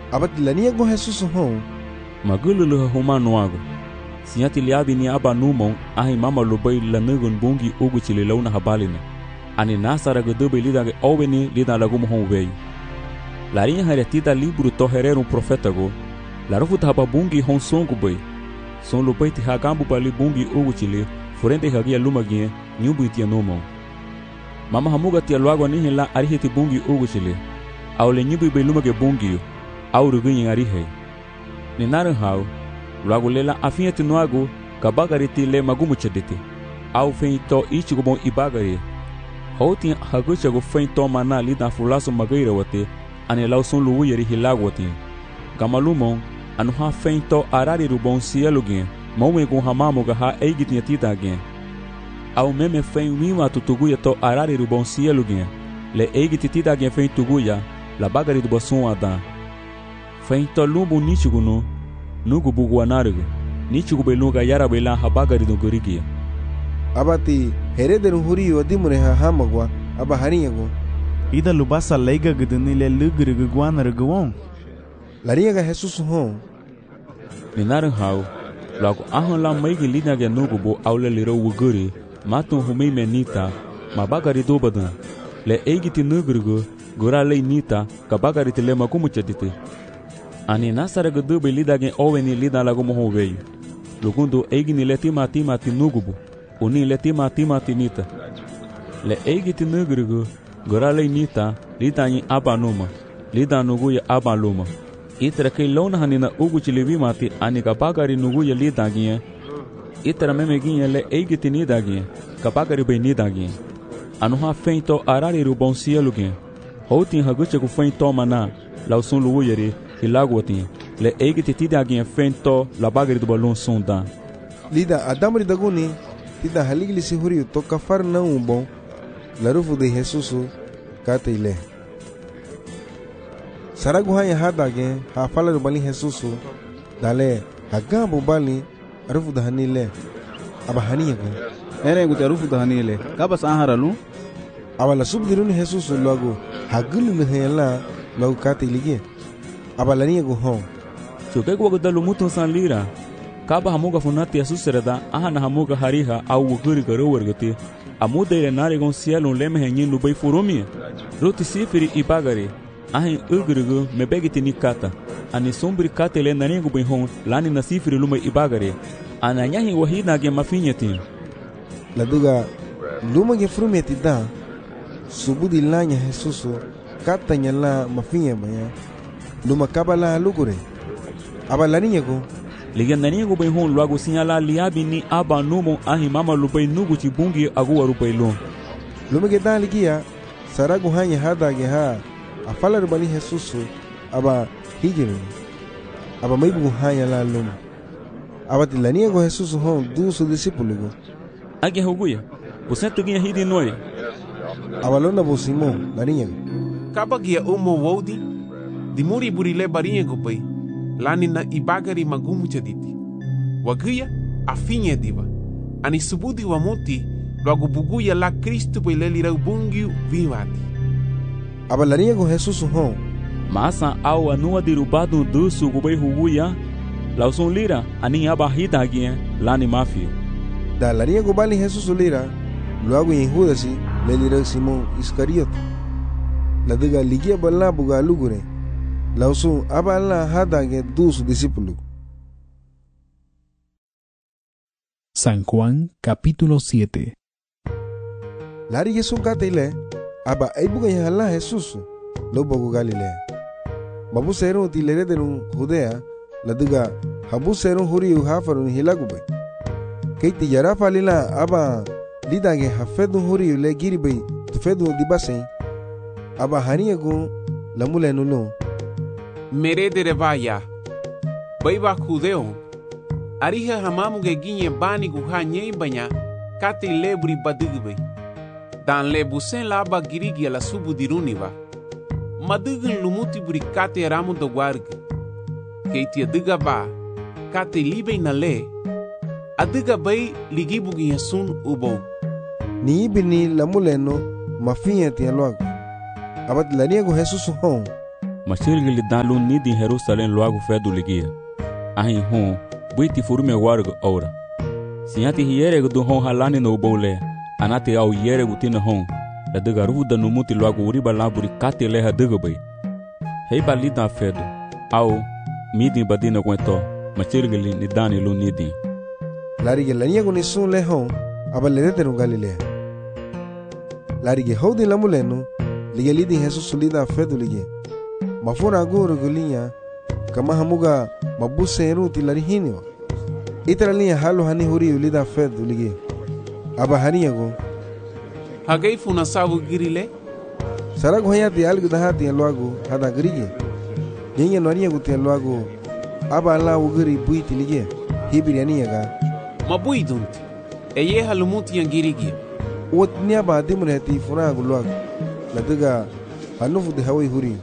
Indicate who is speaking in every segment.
Speaker 1: Abati lania go Jesus hon.
Speaker 2: Magululu humano ago. Sinyati liabi ni aba numon ahi mama lubai lanugun bungi ugu chili launa habalina. Ani nasara gudubi lidage oveni lida lagumo hon veio. Larinha haretida libro toherer profeta go. Larufuta haba bungi hon songu bai. Son lubai ti hagambu bali bungi ugu chili. Furente hagia lumagie nyubu itia numon. Mama hamuga tia luago nihi la arihiti bungi ugu chili. Au le nyubu bai lumage bungi au rugunyi arihe. Ni naran hau. Luago lela afinheti nuago kabagariti le magumu chedete. Au feito ichigobon ibagari. Houtin haguchago feito mana lida fulaso magaira wate. Ane lauson luuyeri hilago wate. Gamalumon anu ha feito arari rubon sielugen. Maume gon hamamuga ha eigitinha titagen. Au meme fein wima tutuguya to arari rubon sielugen. Le eigiti titagen fein tuguya la bagari do boson adan. Feito lumbu nichiguno. Nugu bugu anarigo. Nichugu beluga yara bela habagari do gorigia.
Speaker 1: Abati herederun huriyo dimure ha hamagwa aba hariyago.
Speaker 3: Ida lubasa leiga gudunile lugrigu guanariguon.
Speaker 1: Lariaga Jesus hon.
Speaker 2: Ninaran hau. Lago ahon la maigi linage nugu bo aule liro wuguri. Matun humei menita. Mabagari do badan. Le eigiti nugrigu. Gura lei nita. Kabagari te le magumu chedite. Ani nasara gudubi lidage oveni lida lagumo hon veio. Lugundo eigini le tima nugubu. Uni le tima nita. Le eigiti nugrigu. Gora le nita. Lida nyi abanuma. Lida nuguya abaluma. Itra kei lona hanina ugu chilivi mati ani kabagari nuguya lidagie. Itra memeginha le eigiti nidagie. Kabagari bem nidagie. Anuha feito arari rubon sielugen. Houtin haguchegu feito mana. Lausun luuyeri. Hilagotin. Le eigiti tidagie feito la bagari do balon sonda.
Speaker 1: Lida adamri daguni. Tida haligli si huriu to kafar não bom. Larufu de Jesus kataile. Saragu hanya hadage ha fala do bali Jesus dale hagambo bali arufu da hanile aba haniyago.
Speaker 3: Ere ngu tarufu da hanile. Kabas aharalu.
Speaker 1: Abala subdiruni Jesus logo hagulu lehela logo kataile. Abalania go hon.
Speaker 2: Choke go dalu mutun san lira. Kaba hamuga funati asusreda ahana hamuga hariha au wuguri garo wargati. Amuda ile nare gon cielo leme henyin lubai furumi. Roti sifiri ibagari. Ahin ugrugu mebegiti nikata. Ani sombri kata ile nare go ben hon lani na sifiri lumai ibagari. Ananyahi wahina ge mafinyetin.
Speaker 1: Laduga luma ge frumeti da. Subudi lanya Jesus kata nyala mafinye baya. Luma kabala lugure. Abalania go.
Speaker 2: Liganania go ben hon luago sinyala liabi ni aba numo ahi mama lubai nugu chibungi aguwa rubai lon.
Speaker 1: Luma ge da ligia saragu hanya hadage ha. Afala rubali Jesus aba hijiru. Aba maibu hanya la luma. Aba tilania go Jesus hon duso discípulo go.
Speaker 2: Age hoguya. Você tuginha hidi noi.
Speaker 1: Aba lona bo Simon lania.
Speaker 4: Kabagia umo wodi. Dimuri burile barinha gupai. Lani na ibagari magumu chaditi. Waguya afinha diva. Ani subudi wa moti. Logo buguya la Cristo pelelira bungiu vimati.
Speaker 1: Abalaria go Jesus hon.
Speaker 2: Masa au anua dirubado dusu gubai huguya. Lauson lira ani abahita agie lani mafia.
Speaker 1: Da laria go bali Jesus lira. Logo em Judasi lelira Simon Iscariote. La diga ligia bala buga lugure. Lausun abala hadage dos discípulos.
Speaker 5: San Juan capítulo 7.
Speaker 1: Lari Jesús katile aba aibuga yala Jesús lobo Galilea. Babu seron tilere derun Judea la diga habu seron huriu hafarun hilagube. Keiti yara falila aba lidage hafedu huriu le giribe tufedu dibasen. Aba haniyago lamule nulo.
Speaker 4: Meredere vaya. Baiba judeo. Ariha hamamu ge ginye bani guhanye banya kati lebri badigbe. Dan lebusen laba girigi la subu diruniva. Madigin lumuti buri kati ramu do guarg. Keiti adiga ba kati libe na le. Adiga bay ligibu ginyasun ubo.
Speaker 1: Ni ibini lamuleno mafinya tialoago. Abat lania go Jesus hon.
Speaker 2: machirgili dalu nidi Jerusalem luagu fedu ligia. Ahin hon, buiti furume warg ora. Sinyati hiereg du hon halani no bole, anati au yereg tina hon, la dega ruda numuti luagu uriba laburi kati leha degabay. Heiba lida fedu, au midi badina kwento, machirgili nidani lu nidi.
Speaker 1: Larige laniego ni sun le hon, aba ledetenu Galilea. Larige hodi lamulenu, lige lidi Jesus lida fedu lige. Mafura aguru gulinya, kama hamuga mabuse eruti larihinio. Itara linya halu hani huri lida fedu lige. Aba haniego.
Speaker 4: Hagai funa sabu girile?
Speaker 1: Saragu hayati algu dahati luagu hada grige. Nyinga noriego te luagu. Aba ala ugiri buiti lige. Hibiri aniega.
Speaker 4: Mabuidunti. Eye halumuti yangirigi.
Speaker 1: Wotnia ba dimureti funa luagu. Ladiga hanufu de hawi huri.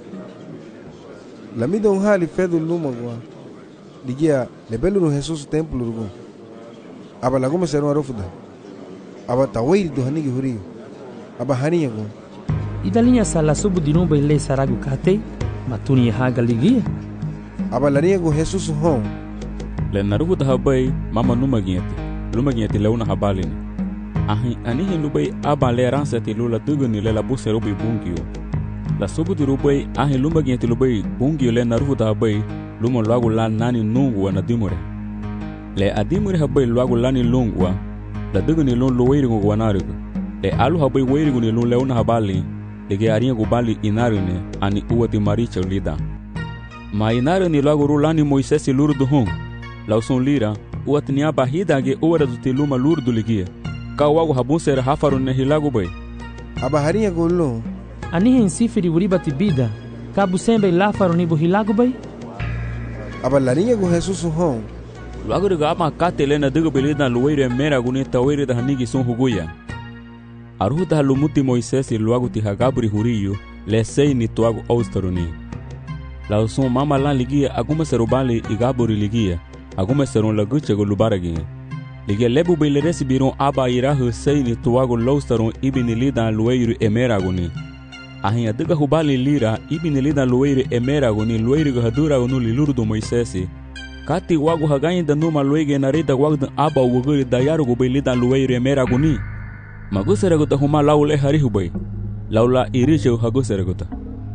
Speaker 1: Lamido hali fedu lumagwa. Ligia lebelu Jesus templo rugo. Aba lagume seru arofuda. Aba tawiri do hanigi huri. Aba haniego.
Speaker 6: Idalinya sala subu dinuba ile saragu kate matuni haga ligia.
Speaker 1: Aba laniego Jesus hon.
Speaker 2: Le narugu dahabay mama lumagieti leuna habalini. Ahi anihi lubay aba le ransati lula duguni le la buse rubi bungio. La subu di rubay ahi lumagieti lubay bungio le narugu dahabay luma luagu la nani nungwa na dimure. Le adimure habay luagu lani lungwa la duguni lun luwairigu wanarigu. Le alu habay wairigu ni lun leuna habali lege ariengu bali inarine ani uwati maricha lida. Ma inarine luagu rulani Moisesi lurdu hong. Lauson lira uwati niaba hidage uwara duti luma lurdu ligia. Ka wagu habunser hafarun ne hilagu bay.
Speaker 1: Aba haniego lu.
Speaker 6: Anihi insifiri uribati bida. Ka busembe lafaru nibu hilagu bay.
Speaker 1: Aba laniego Jesus hon.
Speaker 2: Luagu riga ama kate lena digo belida luwaire mera guni tawiri da hanigi son huguya. Aruhu da lumuti Moisesi luagu ti hagabri huriyo le sei ni tuagu austaruni. Lauson mama lan ligia agume serubali igaburi ligia. Agume seron laguchego lubaragi. Ligia lebu bele resibiron aba irahu sei ni tuagu laustaron ibini lidan luwairu emeraguni. Ahin adiga hubali lira ibini lidan luwairu emeraguni luwairu haduragunu lilurdu Moisesi. Kati wagu hagayin da numa luwege narida wagdan aba wuguri dayarugu bay lidan luwairu emeraguni. Maguseraguta huma laule harihubay. Laula irishe haguseraguta.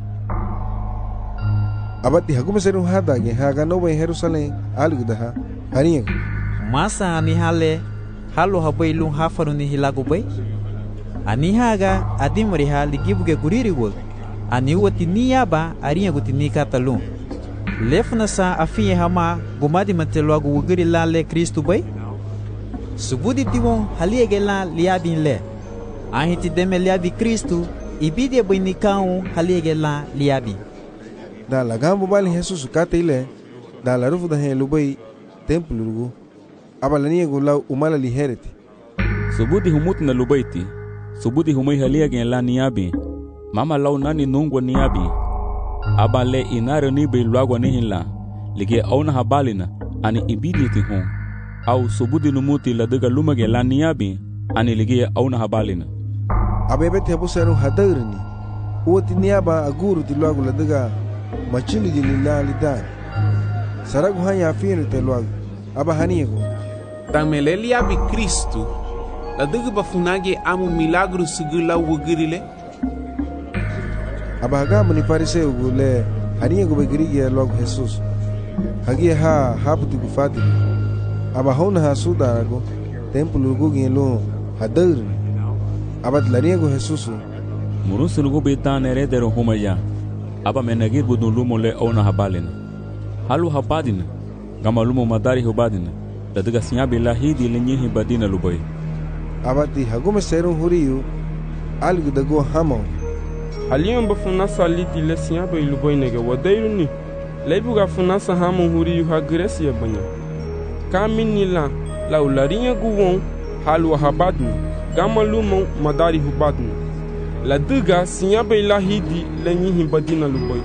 Speaker 1: Abati hagume seru hadage haga nobe Jerusalem algudaha haniego.
Speaker 7: Masa ani hale halu habay lung hafaru ni hilagu bay. Ani haga adimuri hali gibuge guriri wol. Ani wati niyaba ariengu tinikata lung. Lefna sa afiye hama gumadi mateluagu wugiri la le Kristu bay. Subudi tiwon haliege la liabin le. Ahiti deme liabi Kristu ibide bay nikau haliege la liabin.
Speaker 1: Da la gambo bali Jesus kate ile da la rufu da hen lubay templo rugo. Aba laniego la umala lihereti.
Speaker 2: Subudi humut na lubayti. Subudi humay haliege la niabi. Mama lau nani nungwa niabi. Aba le inare ni bay luagwa nihinla. Lige auna habalina ani ibiditi hon. Au subudi numuti la diga lumage la niabi ani lige auna habalina.
Speaker 1: Abebeti habu seru hadarini. Uwati niaba aguru ti luagu la diga machili gilila lidan. Saragu hanya afinu te luagu. Aba haniego.
Speaker 4: Tamele abi Kristu. La diga bafunage amu milagru sigila wugirile.
Speaker 1: Aba hagamu ni fariseu gule haniego begirige luagu Jesus. Hagie haputi gufati. Aba hona ha sudarago templo lugu lo hadarini. Aba tlaniego Jesus.
Speaker 2: Murunsu lugu bitan eredero humaya. Aba menagir budun lumo le auna habalina. Halu habadina. Gama lumo madari hubadina. Ladiga sinyabi lahidi lenyehi badina lubay.
Speaker 1: Aba ti hagume serum huriyu algu dago hamo.
Speaker 8: Haliyon bafuna saliti le sinyabi lubay nege wadairu ni. Leibuga funasa hamo huriyu hagresi ya banya. Kamini la ularinya guwon halu habadina. Gama lumo madari hubadina. La diga sinyabe lahidi lenyihi badina luboy.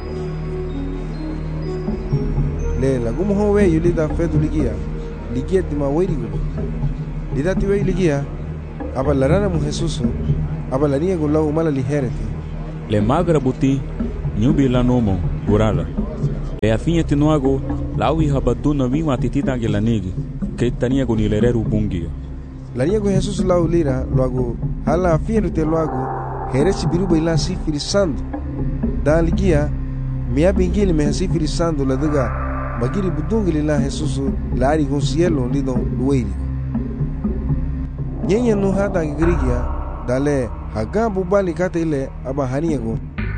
Speaker 1: Le lagumo howe yulida fedu ligia. Ligia tima wairigo. Lida tiwe ligia. Aba larana mu Jesus. Aba lania gulau mala lihereti.
Speaker 2: Le magra buti nyubi la nomo. burala. Le afinha tinuago, lau iha batuna viwa tititange la nigi, que tania con ilereru bungio.
Speaker 1: Lania con Jesús lau lira, luego, hala afinha te luego, heresi biruba ila sifirisando. Da ligia, mia bingili me sifirisando la diga, magiri budungili la Jesús la ari con cielo lido lueiri. Nyenya no hada grigia, dale hagambu bali katele abahaniego.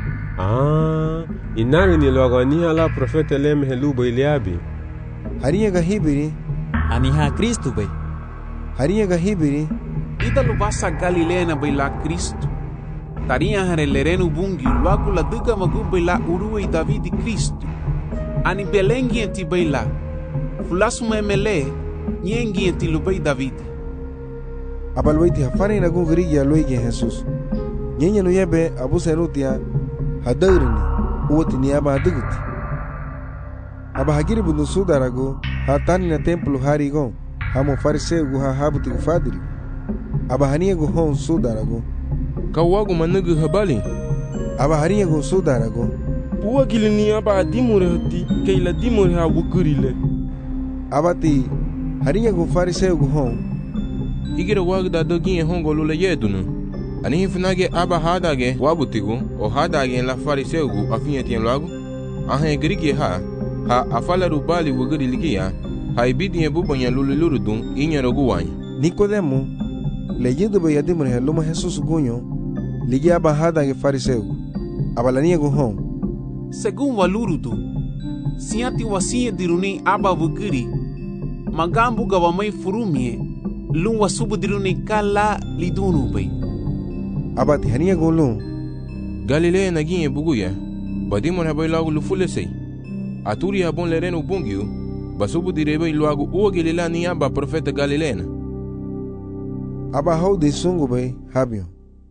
Speaker 9: Inani ni lwagania la profeta lem heluba iliabi.
Speaker 1: Hariega hibiri,
Speaker 7: Aniha Kristo bay.
Speaker 1: hariega hibiri,
Speaker 4: Ida lubasa Galilea na baila Cristo. Taria hare lerenu bungi luagu la diga magu baila uruwe Davidi Cristo. Ani belengi enti baila. Fulasu memele, nyengi enti lubei Davidi.
Speaker 1: abalwaiti hafani na gun grigia luigi Jesús. Nyenya no yebe abu senutia, hadagrini, uoti ni aba haduguti. Aba hagiri bundu sudarago, hatani na templo harigon, hamo fariseu ha habuti gufadiri. Aba haniego hon sudarago,
Speaker 8: Kawagu manugu habali.
Speaker 1: aba haniego sudarago,
Speaker 8: Uwa gilini aba adimure hati, keila dimure ha wukurile.
Speaker 1: abati haniego fariseu hon,
Speaker 10: Igira wagda dogi hongo lule yedunu. Ani hifunage aba hadage wabutigu o hadage la fariseugu afinyetien lagu. Ahe grigi ha afala rubali wugiri ligia. Ha ibidi bubonya lule lurudun inya roguwany.
Speaker 1: Nicodemo, leyendo be yadimure heluma Jesús gunyo, ligi aba hadage fariseu, aba laniego hon,
Speaker 4: Según walurudu, siati wasie diruni aba wugiri, magambu gawamai furumie, lun wasubu diruni kala lidunu bay.
Speaker 1: abati haniego lun,
Speaker 10: Galilea naginye buguya. Badimon habai lagu lufulesei. Aturi habon lerenu bungiu. Basubu direbe luagu uwa gilila ni aba profeta Galileana.
Speaker 1: aba hau de sungo be habio.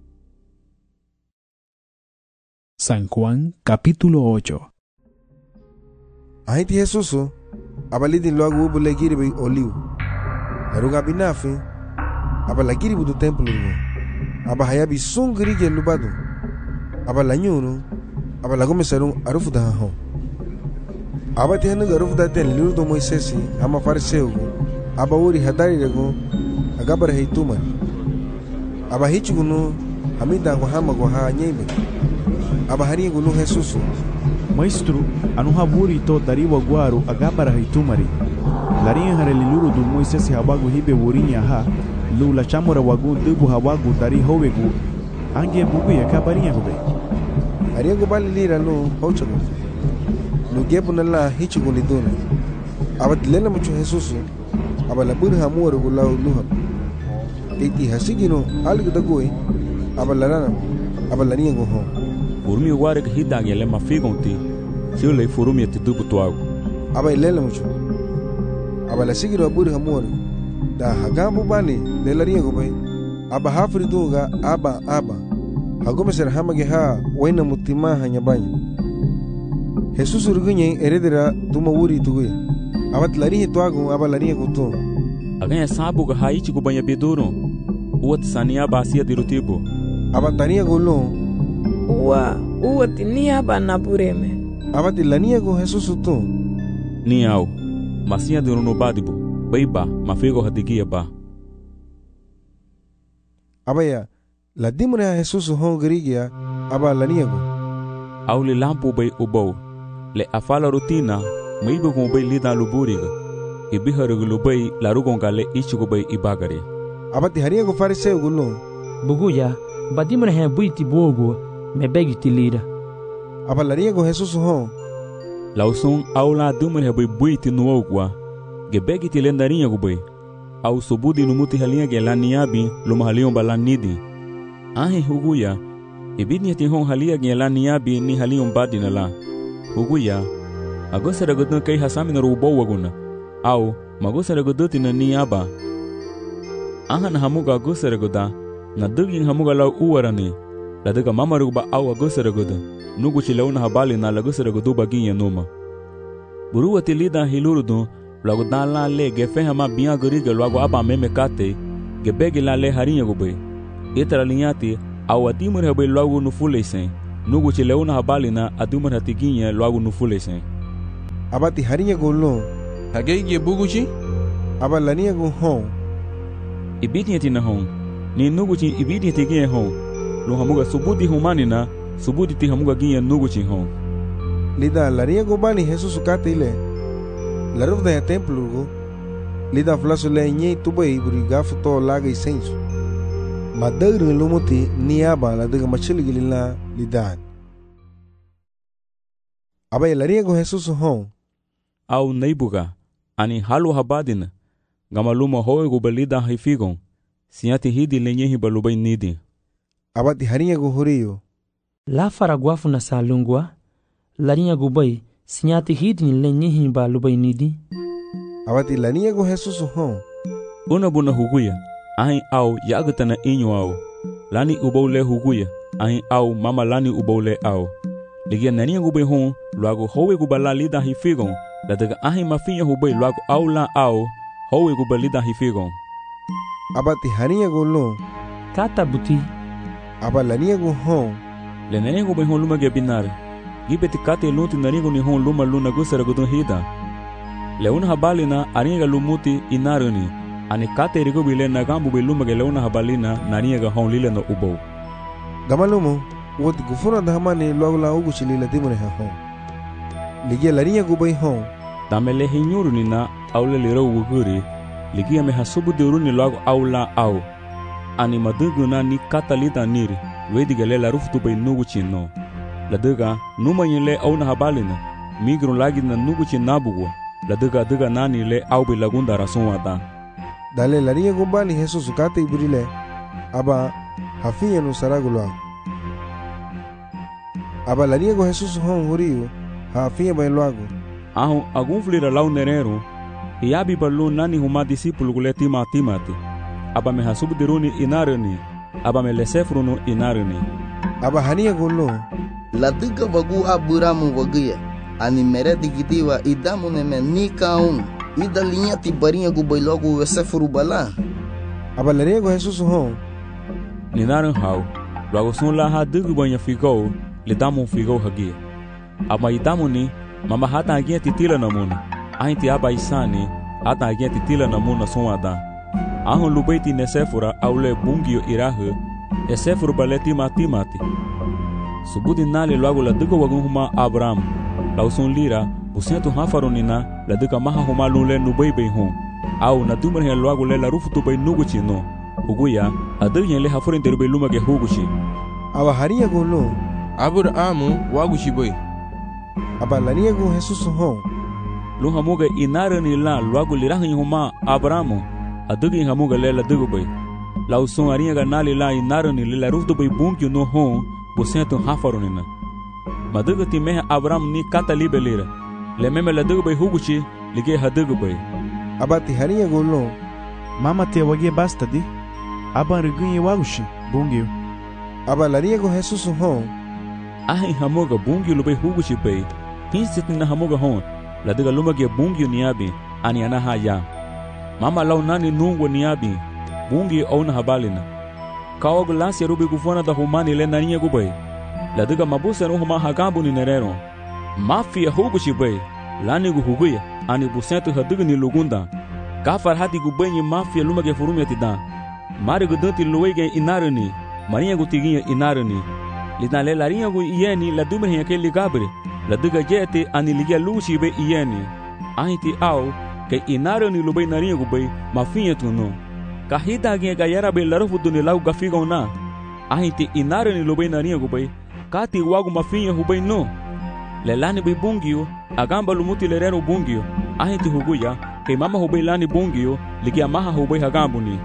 Speaker 5: San Juan capítulo 8.
Speaker 1: Ahiti Jesús, abalidi luagu ubu legiri be oliu. Laruga binafi, aba lagiri budu templo rugo. Aba hayabi sungri ge lubadu. Aba lanyunu, aba lagome sarung arufu da hon. Aba tihanu arufu da ten liru do Moisesi, ama fariseu, aba uri hadari rego, agabar heitumar. Aba hichugunu, hamida go hama go ha nyebe. Aba hari gulu Jesús.
Speaker 3: Maestro, anu haburi to dariwa guaru agabara hitumari. Larinha hareliluru du Moisés hawagu hibe wurinya ha, lula chamora wagu dubu hawagu dari howegu, ange bugu ya kabarinha hube.
Speaker 1: Ariego bali lira no hochago. No gebu na la hichigo liduna. Aba tilena mucho Jesús. Aba la buri hamuru gulau luha. Iti hasigino algo dagoi. Aba larana. Aba laniego hon.
Speaker 2: Urmi wareg hidange le mafigonti, si le furumi te dubu tuago.
Speaker 1: Aba ilela mucho. Aba la sigiro buri hamuru. Da hagambu bali le lariego bay. Aba hafri dunga aba. Hagome ser hamage ha waina mutima hanyabanya. Jesús urgunye heredera tuma wuri tuguya. Abat larihe tuago aba larihe kutu.
Speaker 2: Aganya sabu ga haichi kubanya beduro. Uwat sania basia dirutibo.
Speaker 1: Abat tania golo.
Speaker 11: Uwat nia ba nabureme.
Speaker 1: Abat lania go Jesús tu.
Speaker 2: Ni au. Masia diruno badibu. Baiba mafego hadigia ba.
Speaker 1: Abaya la dimune a Jesús hon grigia aba lania go.
Speaker 2: Au le lampu bay ubau. Le afala rutina, maibu kung bay lida luburiga. Ibiharugu lubay larugonga le ichigu bay ibagari.
Speaker 1: Abati hariego fariseu gulo.
Speaker 6: Buguya, badimre he buiti bogo, me begi tilira.
Speaker 1: Aba lariego Jesús hon.
Speaker 2: Lausun au la dumre he bay buiti nuogwa. Ge begi tilendarinha gubay. Au subudi numuti halinha ge laniabi lumahalion balanidi. Ahe huguya. Ibidni ti hon halia ge laniabi ni halion badina la. Huguya. Agosara godun kai hasami na rubo waguna. Au magosara goduti na niaba. Ahan hamuga agosara goda. Na dugin hamuga lau uwarani. La duga mamaruba au agosara goda. Nuguchi launa habali na lagosara godu baginha numa. Burua tilida hilurudu. Logo dan la le ge fe hama biya goriga logo aba meme kate. Ge begi la le harinha gubay. Itra linhati au adimur hebay logo no fulesen. nugu ci leuna habali na adumar hatiginye loagu nufulesen.
Speaker 1: Abati harinya golno.
Speaker 10: Hagege buguchi?
Speaker 1: Aba lania go hon.
Speaker 2: Ibidiyeti na hon. Ni nugu ci ibidiyeti ginye hon. Lo hamuga subudi humani na subudi ti hamuga ginye nugu ci hon.
Speaker 1: Lida lania go bani Jesus kate ile. Laruf da templo go. Lida flaso le nye tubai buriga futo laga isensu. Madagri lumuti niaba la daga machili gilila lidan. Aba lania go Jesus hon.
Speaker 2: Au neibuga ani halu habadina gamaluma hoe go balida hifigon siati hidi lenye hibalubai nidi.
Speaker 1: Abati harinha go horio.
Speaker 6: La faraguafu na salungwa larinha go bai siati hidi lenye hibalubai nidi.
Speaker 1: Abati larinha go Jesus hon.
Speaker 2: Una buna huguya ahin au yagatana inyo au lani ubaule huguya ahin au mama lani ubaule au ligia nania go bai hon luago hoe go balalida hifigon la daga ahin mafinha hubai luago au la au hoe go balida hifigon.
Speaker 1: Abati harinha go lo.
Speaker 6: Kata buti.
Speaker 1: Aba lania go hon.
Speaker 2: Le nania go bai hon luma ge binar. Gibeti kate lunti nania go ni hon luma luna gusara godun hida. Le una habali na aringa lumuti inaruni. Ani kate rigo bile na gambu bai luma ge le una habali na nania ga hon lila no ubou.
Speaker 1: Gamalumo, woti gufuna da hamani luago la ugu chilila timune ha hon. Ligia larinha go bai hon.
Speaker 2: Tamele hinyuruni na aule liro uguri. Ligia me hasubu deuruni luago aula au. Ani madugu na ni katalita niri. Wedi gale la ruftu bai nugu chino. La daga numa nyele au na habalina. Migru lagi na nugu chinabugo. La daga nani le au bai lagunda rason wata.
Speaker 1: Dale larinha go bani Jesus kate ibrile. Aba hafinya no sarago luago. Aba larinha go Jesus hon horio. Hafinya bai luago.
Speaker 2: Ahu agunflira lau nerero. Hiabi balu nani huma disipulu gule timati. Aba me hasubu deruni inaruni. Aba me lesefrunu inaruni.
Speaker 1: Aba hania golo.
Speaker 12: La diga wagu aburamu wagia. Ani mere digitiwa idamu neme nikaun. Ida linha tibarinha gu bailogu vesefru bala.
Speaker 1: Aba larinha go Jesus hon.
Speaker 2: Ninarun hau. Luago sun la ha digu banya figou. Lidamu figou hagia. Aba idamu ni mama hata agia titila namuna. Ahinti aba isani hata agia titila namuna sonada. Ahun lubaiti nesefura aule bungio irahu. Esefuru baleti mati. Subudi nali luago la digo wagun huma Abraham. Lausun lira busentu hafarunina la diga maha huma lule nubai hon. Au na dumre luago le la rufutu bai nuguchi no. Huguya adigyen le hafurin derube lumage huguchi.
Speaker 1: Aba harinha golo.
Speaker 10: Abrahamu waguchi bai.
Speaker 1: Aba larinha go Jesus hon.
Speaker 2: Lu hamuga inarani la luago lirahin huma Abrahamu. Adigyen hamuga le la digo bai. Lausun arinha ga nali la inarani le la rufutu bai bunkyo no hon busentu hafarunina. Maduga ti meha Abraham ni kata libelira. Le meme la digo bai huguchi lige hadigo bai.
Speaker 1: Abati harinha golo.
Speaker 3: Mama te wagie basta di. Aba rigunye wagushi bungyo.
Speaker 1: Aba larinha go Jesus hon.
Speaker 2: Ahin hamuga bungyo lubai huguchi bai. Hinsit na hamuga hon. La diga lumage bungyo niabi ani anaha ya. Mama lau nani nungo niabi bungyo au na habalina. Kaog lansi rubi gufona da humani le narinha gubai. La diga mabusa no huma hagambu ni nerero. Mafia huguchi bai. Lani gu huguya ani busentu hadiga ni lugunda. Kafar hati gubanyi mafia lumage furumia tidan. Mari gudanti luwege inarani. Marinha gu tiginha inarani. Lina le larinha gu ieni la dumre yake ligabre. La diga jete ani ligia luchi be ieni. Ahinti au ke inarani lubai narinha gu bai mafinha tuno. Kahita ginha gayara be larufu duni lau gafiga na. Ahinti inarani lubai narinha gu bai kati wagu mafinha hubai no. Le lani bai bungio agamba lumuti lerero bungio. Ahinti huguya ke mama hubai lani bungio ligia maha hubai hagambuni.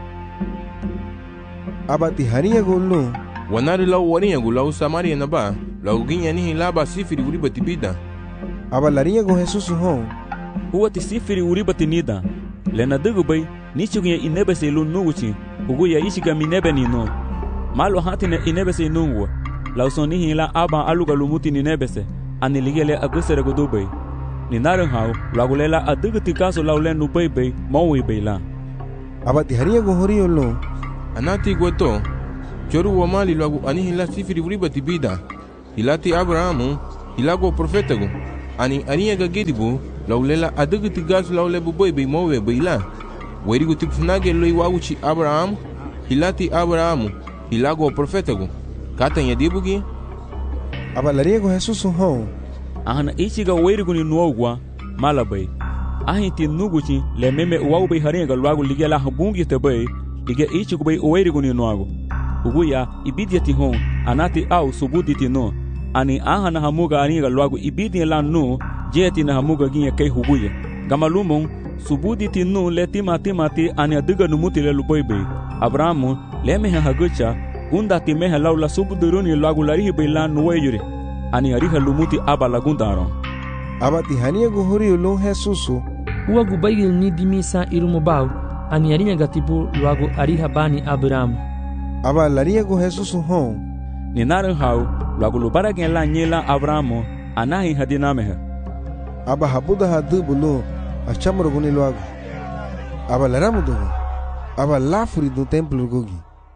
Speaker 1: Abati harinha golo.
Speaker 10: Wanari lau warinha gu lau Samaria na ba. Lau ginha nihi laba sifiri uriba tibida.
Speaker 1: Aba larinha go Jesus hon.
Speaker 2: Huati sifiri uriba tinida. Lena digo bai nichuginha inebese ilu nuguchi. Huguya ishiga minebe nino. Malo hatine inebese inungwa. Lau son nihi la aba aluga lumuti ninebese. Ani ligele agusere gudubai. Ninarin hau lagulela adigiti kaso laulen nubai bai maui bai la.
Speaker 1: Abati harinha go horio lo.
Speaker 10: Anati gweto. Choru wa mali lagu anihi la sifiri uriba tibida. hilati Abrahamu hilago profetagu ani ariya ga gedibu lawlela adagu tigas lawle buboy be mowe beila werigu tikfunage loy wawuchi Abrahamu hilati Abrahamu hilago profetagu katan yadibugi
Speaker 1: aba lariego Jesus hon
Speaker 2: ahana ichiga werigu ni nuogwa malabay ahinti nuguchi le meme wawbe harenga lwagu ligela habungi tebay lige ichigu bay werigu ni nuago uguya ibidiati hon anati au subuditi no ani ahana hamuga aniga lwagu ibidi la no jeti na hamuga ginye kai huguya gamalumon subuditi no le timati ani adiga numuti le luboybe Abrahamu le meha hagucha gunda ti meha laula subuduruni lwagu larihi bayla nuweyure ani ariha lumuti aba lagundaron
Speaker 1: abati hania guhuri ulun Jesusu
Speaker 6: uwagu baigil ni dimisa irumubau ani arinya gatibu lwagu ariha bani Abrahamu
Speaker 1: aba lariego Jesusu hon
Speaker 2: ni narin hau lwagu lubara gen la nyela Abrahamu anahi hadinameha
Speaker 1: aba habuda hadubulu achamuruguni lwagu aba laramudugu aba lafuri do templo gogi.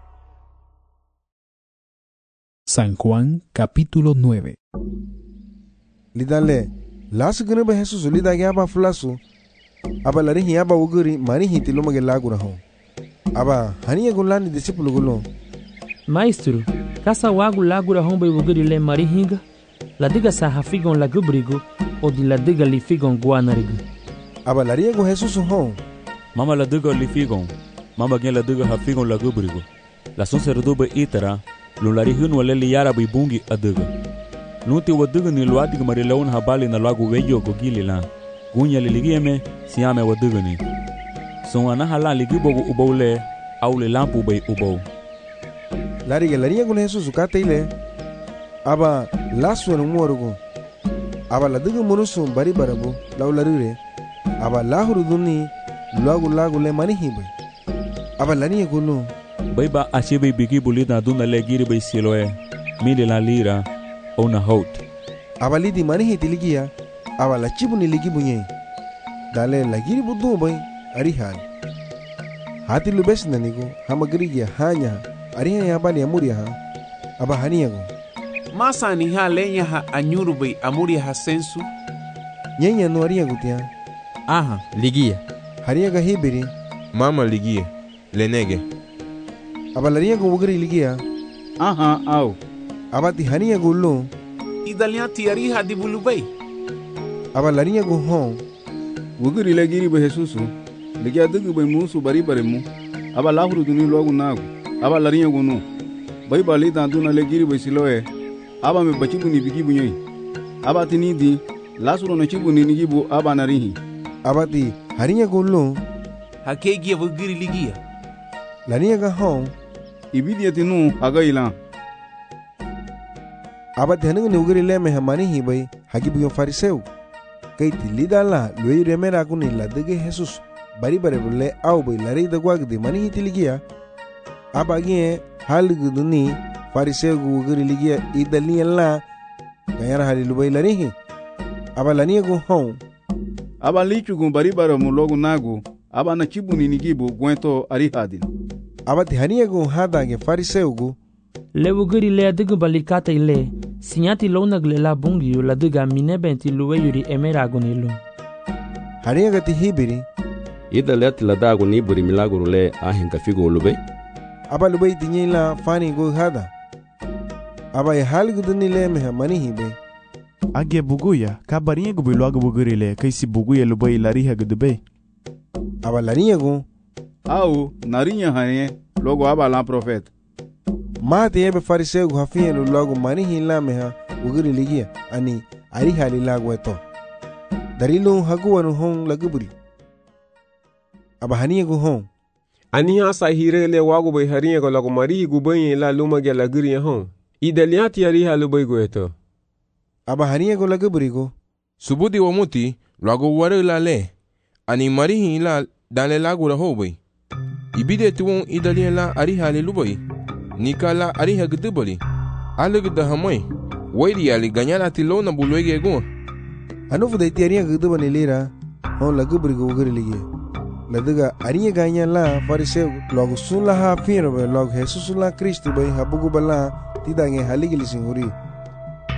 Speaker 5: San Juan capítulo 9.
Speaker 1: Lidale lasu gene ba Jesus lidage aba fulasu aba larihi aba uguri marihi tilumage lagura hon aba haniya gulani discípulo gulo
Speaker 6: Maestro, kasa wagu lagura hon ba uguri le marihinga la diga sa hafigon la gubrigo o di la diga li figon guanarigo
Speaker 1: aba lariego Jesus hon
Speaker 2: mama la diga li figon mama gen la diga hafigon la gubrigo la son serdobe itara lo larihin wala li yara bi bungi adiga nuti wadiga ni luadiga marilaun habali na lagu weyo gogili la gunya liligeme siame wadiga ni son ana hala ligibogo ubole aule lampu bay ubo
Speaker 1: lariga lariga con Jesus kata ile aba lasu no muorgo aba la diga monuso bari barabo laularire aba lahuru duni lagu le manihibe aba lariga kuno
Speaker 2: Baiba achebe bigi bulida duna le giri bay siloe mili la lira ona hot
Speaker 1: abalidi manihi tiligia abala chibuni ligi bunye dale la giri budu bay arihan hati lubes nanigo hamagrigia hanya arihan ya bali amuria ha aba haniago
Speaker 4: masa ni ha lenya ha anyuru bay amuria ha sensu
Speaker 1: nyenya no aria gutia
Speaker 7: aha ligia
Speaker 1: hariaga hibiri
Speaker 10: mama ligia lenege
Speaker 1: abalaria go wugri ligia
Speaker 13: aha au
Speaker 1: abati hania go lo
Speaker 4: idalia tiari hadi bulubay
Speaker 1: abalaria go hon
Speaker 13: wugri le giri be Jesusu ligia dugu be musu bari mu abalahuru duni logu nagu abalaria go no bai bali da duna le giri be siloe aba me bachibu ni bigi bunyai abati ni di lasuro no chibu ni gibu aba narihi
Speaker 1: abati hania go lo
Speaker 4: hakegi wugri ligia
Speaker 1: lania ga hon
Speaker 13: ibidi atinu agaila
Speaker 1: abati hanin ni ugri le me hamani hi bay hagibu yo fariseu kay tilidala loy remera kuni la dege Jesus bari bulle au bay lari da gwag de mani hi tiligia abagi halgu duni fariseu ugri ligia idali la gayara halilu bay lari hi abalani go hon
Speaker 13: abalichu gun bari mu logu nagu abana chibuni nigibu gwento arihadin
Speaker 1: abati hania go hada ge fariseu go
Speaker 6: le uguri le adigu balikata ile sinyati lona glela bungi la diga minebenti luwe yuri emera gonilo
Speaker 1: hania gati hibiri
Speaker 14: ida let la dago ni buri milagro le ahenga figo lube
Speaker 1: aba lube tinyila fani go hada aba ya halgu duni le me mani hibe
Speaker 3: age buguya kabarinye go bilago buguri le kaisi buguya lube lariha gudube
Speaker 1: aba lariya go
Speaker 13: au narinya hane logo aba la profeta
Speaker 1: mate ebe fariseu go hafie lo logo mani hila meha uguri ligia ani ari hali lago eto darilu haguwanu hon laguburi aba haniya go hon
Speaker 9: ani hasa hire le wago bay hariya go lago mari gu bay la luma ge laguri hon ideliati ari halu bay go eto
Speaker 1: aba haniya go laguburi go
Speaker 10: subudi wa muti lago ware la le ani mari hila dale lago la ho bay ibide tuwon idaliya la ari hali lubai nikala ari hagdubali alig da hamai waidi ali ganyala tilona bulwege go
Speaker 1: anufu da iti ari hagdubani lira hon laguburi go uguri ligia ladiga ariya ganya la fariseu logo sun la ha firo be logo Jesus la Cristo bay habugu bala tidange haligi lisinguri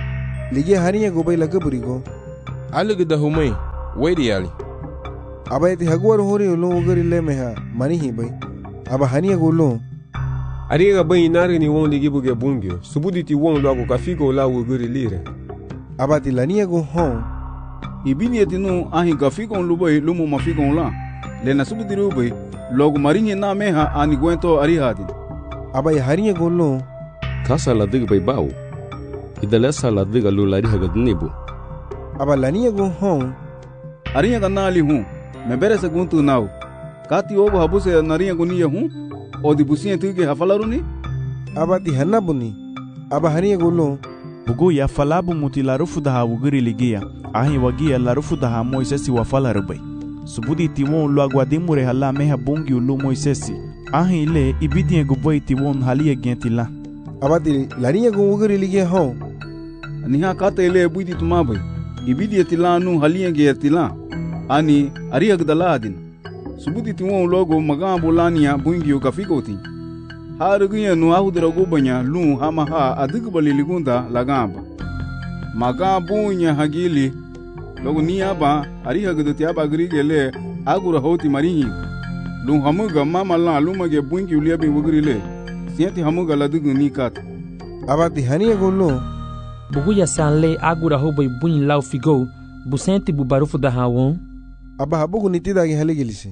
Speaker 1: lige hariya go bai la gabrigo
Speaker 10: alugu da humai wadi yali
Speaker 1: aba iti hagwar hori lo ugari le meha manihi bai aba haniya go lo
Speaker 9: ariga bai nari ni won ligi buge bungio subudi ti won lo ka figo la ugari lire
Speaker 1: aba ti laniya go hon
Speaker 13: ibini etinu ahi ka figo lubai lumu mafigo la le na subudi rubai logo marinye na meha ani gwento ari hadin
Speaker 1: aba ya hariya go lo
Speaker 14: kasa la dig bai bau idalesa la dig lu lari haga nibu
Speaker 1: aba laniya go hon
Speaker 13: ariya ganali hu me bere seguntu nau kati obo habuse nariya guniya hu odi busiye tuge hafalaruni
Speaker 1: aba ti hanabuni aba hariya go lo
Speaker 3: bugu ya falabu mutilarufu da hawugiri ligia ahi wagia larufu da ha Moisesi wafalarubai subudi tiwon lo aguadimure hala meha bungi ulu Moisesi ahi le ibidie guboi tiwon halia gentila
Speaker 1: aba ti laniya go ugiri ligia hon
Speaker 13: niha kata ile buiti tumabai ibidie tilanu halia gentila ani ariya gdaladin subudi tiwon logo magambo lania bungi ukafigoti harugiya nu ahudra gubanya lu hama ha adigbali ligunda lagamba magabunya hagili logo niaba ariya gdoti aba grigele agura hoti marihi lu hamuga mama la lumage bungi uliabi wugrile siati hamuga ladugu nikat
Speaker 1: abati haniya golo
Speaker 6: buguya sanle agura hobai bunyi lau figo busenti bubarufu da hawon
Speaker 1: aba habugu nitidagi haligilisi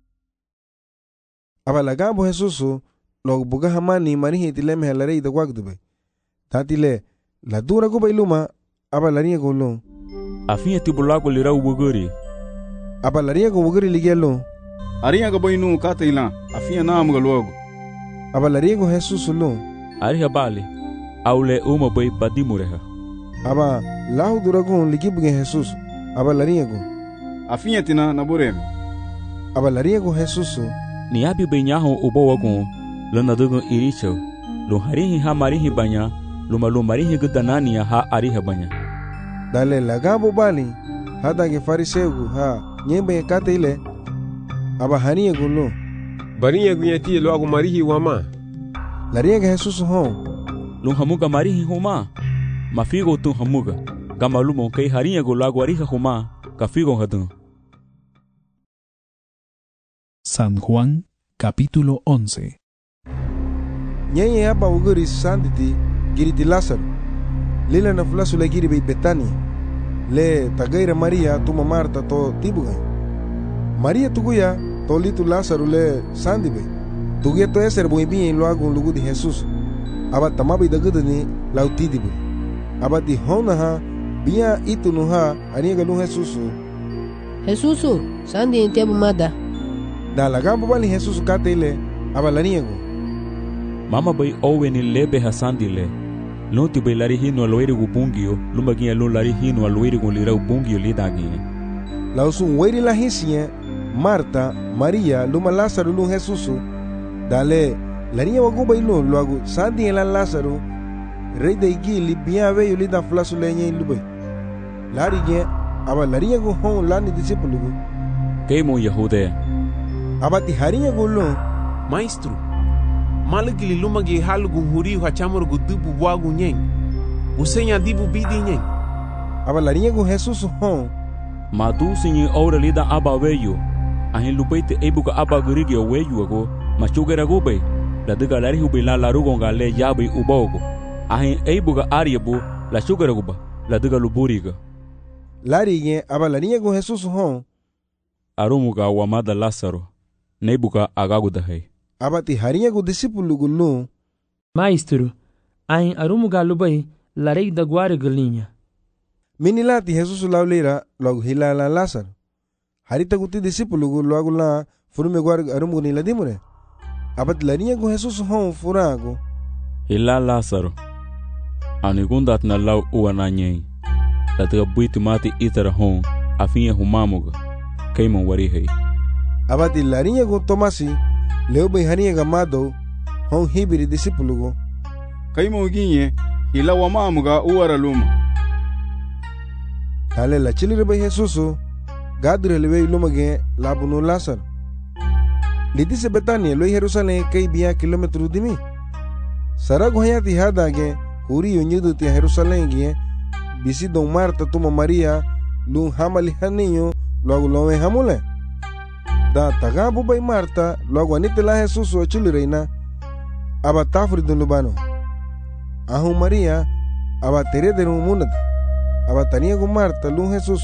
Speaker 1: aba lagambo Jesusu log buga hamani marihi tileme halare da gwagdube tatile la dura go bailuma aba lariya golo
Speaker 2: afiya tibulago lira ubuguri
Speaker 1: aba lariya go buguri ligelo
Speaker 13: ariya go bainu kataila afiya namu logo
Speaker 1: aba lariya go Jesusu lo
Speaker 2: ariya bali aule uma bai badimureha
Speaker 1: aba lahu dura go ligibuge Jesusu aba lariya go
Speaker 13: afiya tina naburem
Speaker 1: aba lariya go Jesusu
Speaker 2: ni abi benyaho ubowago lana dugo iricho lo harihi ha marihi banya lo marihi gudanania ha ariha banya
Speaker 1: dale lagambo bali hada ge fariseu ha nyembe katile aba haniye gulo
Speaker 9: bariye gunyati lo agu marihi wama
Speaker 1: lariya ge Jesusu hon
Speaker 2: lo hamuga marihi huma mafigo tu hamuga gamalumo kai hariya go lago ariha huma kafigo hadun.
Speaker 5: San Juan, capítulo 11.
Speaker 1: Nyenye hapa uguri sanditi giriti Lázaro. Lila na fulasu le giri bei Betania. Le tagaira Maria tuma Marta to tibuga. Maria tuguya to litu Lázaro le sandibe. Tuguya to eser buibi en lo agun lugu di Jesus. Aba tamabi dagudani lautidibe. Aba di hona ha biya itu nuha aniga lu Jesusu.
Speaker 15: Jesusu, sandi entiabu mada.
Speaker 1: Da lagambo bali Jesusu katele aba laniego.
Speaker 2: Mama bai oweni lebe hasandile. Lonti bai lari hino aloiri gu bungio, lumagia lo lari hino aloiri gu lira bungio lidagi.
Speaker 1: La usun weiri la hisie, Marta, Maria, luma Lázaro lu Jesusu. Dale, lariya wagu bai lu luagu sandi en la Lázaro. Rey de igili biya veyo lida flasu lenye ilube. Lari gen, aba lariya gu hon lani discípulo gu.
Speaker 2: Keimo Yahudea.
Speaker 1: Aba ti hariya gu lu.
Speaker 4: Maestro, malagili lumagi halugu huri hachamur gu dubu wagu nyeng. Usenya dibu bidi nyeng.
Speaker 1: Aba lariya gu Jesusu hon.
Speaker 2: Madu sinye ora lida aba veyo. Ahin lupaite ebuka aba gurigi weyo ago. Machugera gube. La diga lari hubi la larugonga le yabi ubogo. Ahin ebuka ariabu la shugera guba. La diga luburiga.
Speaker 1: Lari gen aba lariya gu Jesusu hon.
Speaker 2: Arumuga wamada Lázaro. Nebuka agagudahai.
Speaker 1: Aba ti hariya gu discípulo gu lu.
Speaker 6: Maestro, ahin arumuga lubai larei da guare galinha.
Speaker 1: Minilati Jesusu laulira logu hilala Lázaro. Harita guti discípulo gu logu la furume guare arumugu ni ladimure. Aba ti lariya gu Jesusu hon furago.
Speaker 2: Hila Lázaro. Anigundat na lau uananyei. Latiga buiti mati itara hon afinha humamuga. Keimon warihei.
Speaker 1: Aba ti lariya gu Tomasi leo bai haniya gamado hon hibiri discípulo gu.
Speaker 13: Keimon ginye hila wamamuga uara luma.
Speaker 1: Dale la chilire bai Jesusu gadure lewe luma gen labunu Lázaro. Lidise Betania lo Jerusalén kei biya kilometru dimi. Sarago hayati hada gen huri yonyudu ti Jerusalén gen bisi don Marta tuma Maria lun hamali haninho logo lowe hamule. Da tagabu bay Marta logo anitela Jesus o chulreina aba tafri dun lubano. Ahu Maria aba tere de munad aba tania go Marta lun Jesus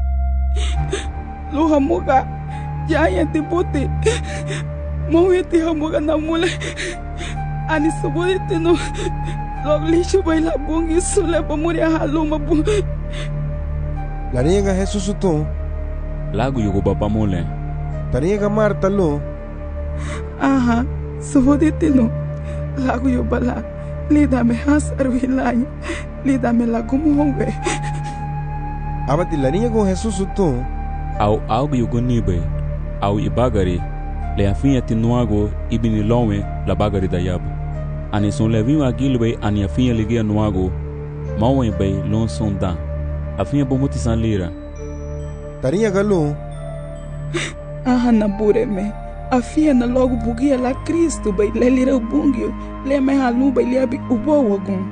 Speaker 11: lu hamuga jaya tiputi moweti hamuga namule ani subodite no loglisho baila bungi sule pamuria haluma bu
Speaker 1: la niega Jesus tu
Speaker 2: lagu yugo baba mule
Speaker 1: taniega Marta lo
Speaker 11: aha subodite no lagu yo bala lida me hasar wilanya lida me lagu muwe
Speaker 1: abati la niega Jesus tu
Speaker 2: au algo yugo nibe au ibagari le afinha tinuago ibini lonwe la bagari da yabo ani son levinho agilbe ani afinha ligia nuago mawe bay lon sonda afinha bomuti san lira
Speaker 1: tarinha galo
Speaker 11: aha na bureme afinha na logo bugia la Cristo bay le lira bungio le me halu bay liabi ubo wagun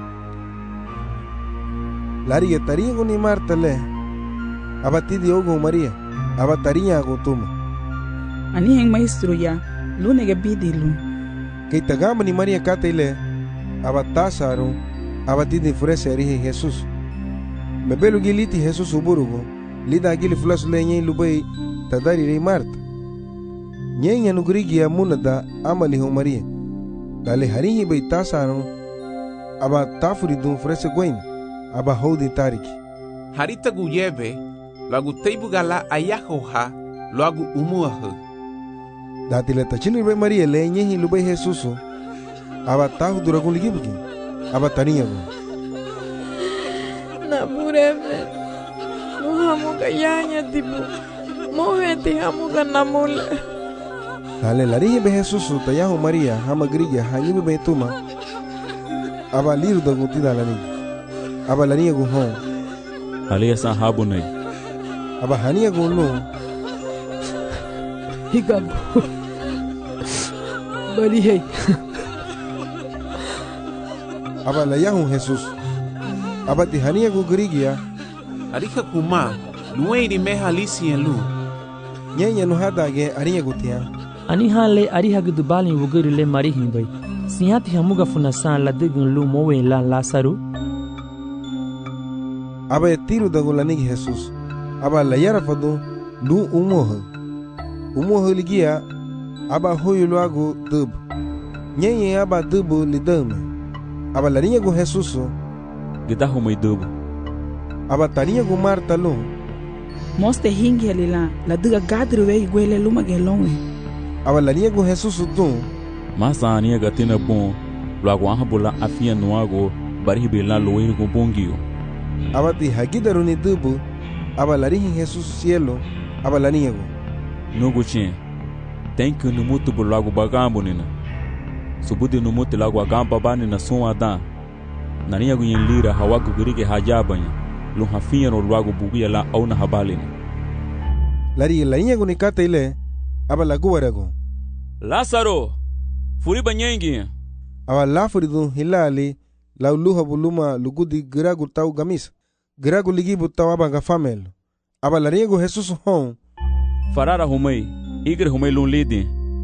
Speaker 1: laria tarinha ni Marta le abati diogo Maria abatarinha go tuma
Speaker 11: ani heng maestro ya lune ga bidilu
Speaker 1: kay tagama ni Maria kataile abatasaro abati de frese rihe Jesus mebelu giliti Jesus uburugo lida gili flas lenye lubai tadari re Marta nyenya nugrigia munada amali ho Maria dale harihi bai tasaro aba tafuri dun frese goin aba hodi tariki
Speaker 4: harita guyebe lagu teibugala ayahoha lagu umuahu
Speaker 1: dati le tachini be Maria le nyehi lubai Jesus aba tahu duragun ligibuki aba taniya go
Speaker 11: na bureme muhamuga yanya tibu moheti hamuga namule
Speaker 1: dale larihi be Jesus tayahu Maria hama grigia hanyi be tuma aba liru da gutida lani aba laniya go hon
Speaker 2: aliya san habu nei
Speaker 1: aba haniya go no
Speaker 6: higabu bali hey
Speaker 1: aba la yahu Jesus aba ti hania go grigia
Speaker 4: arika kuma lueiri me halisi en lu
Speaker 1: nyenya no hadage ariya gutia
Speaker 6: ani hale ari hagdu balin wuguri le mari himbai sihati hamuga funasan la degun lu mowe la Lasaru
Speaker 1: aba tiru da golani Jesus aba la yara fado lu umoho ligia aba hoyo loago dub nyenye aba dubu lidame aba larinya go Jesus
Speaker 2: gita humai dubu
Speaker 1: aba tarinya go Marta lo
Speaker 11: moste hingi alila la duga gadru we gwele luma gelonwe
Speaker 1: aba larinya go Jesus tu
Speaker 2: masa ania gatina bon loago ahabula afia nuago bari bela loe go bongio
Speaker 1: aba ti hagidaru ni dubu aba larinya Jesus cielo aba larinya go
Speaker 2: nugu chen tem que no mutu bulago bagambo nina subudi no mutu lago agamba bani na son adan na niya gunyen lira hawagu gurige hajabanya lu hafiya no lago bugia la au na habalina
Speaker 1: lari la niya guni kata ile aba lagu warago
Speaker 2: Lazaro furi banyengi
Speaker 1: aba la furidu hilali la luha buluma lugudi giragu tau gamis giragu ligi butawa banga famel aba lari go Jesus hon
Speaker 2: farara humei igre humei lun lidi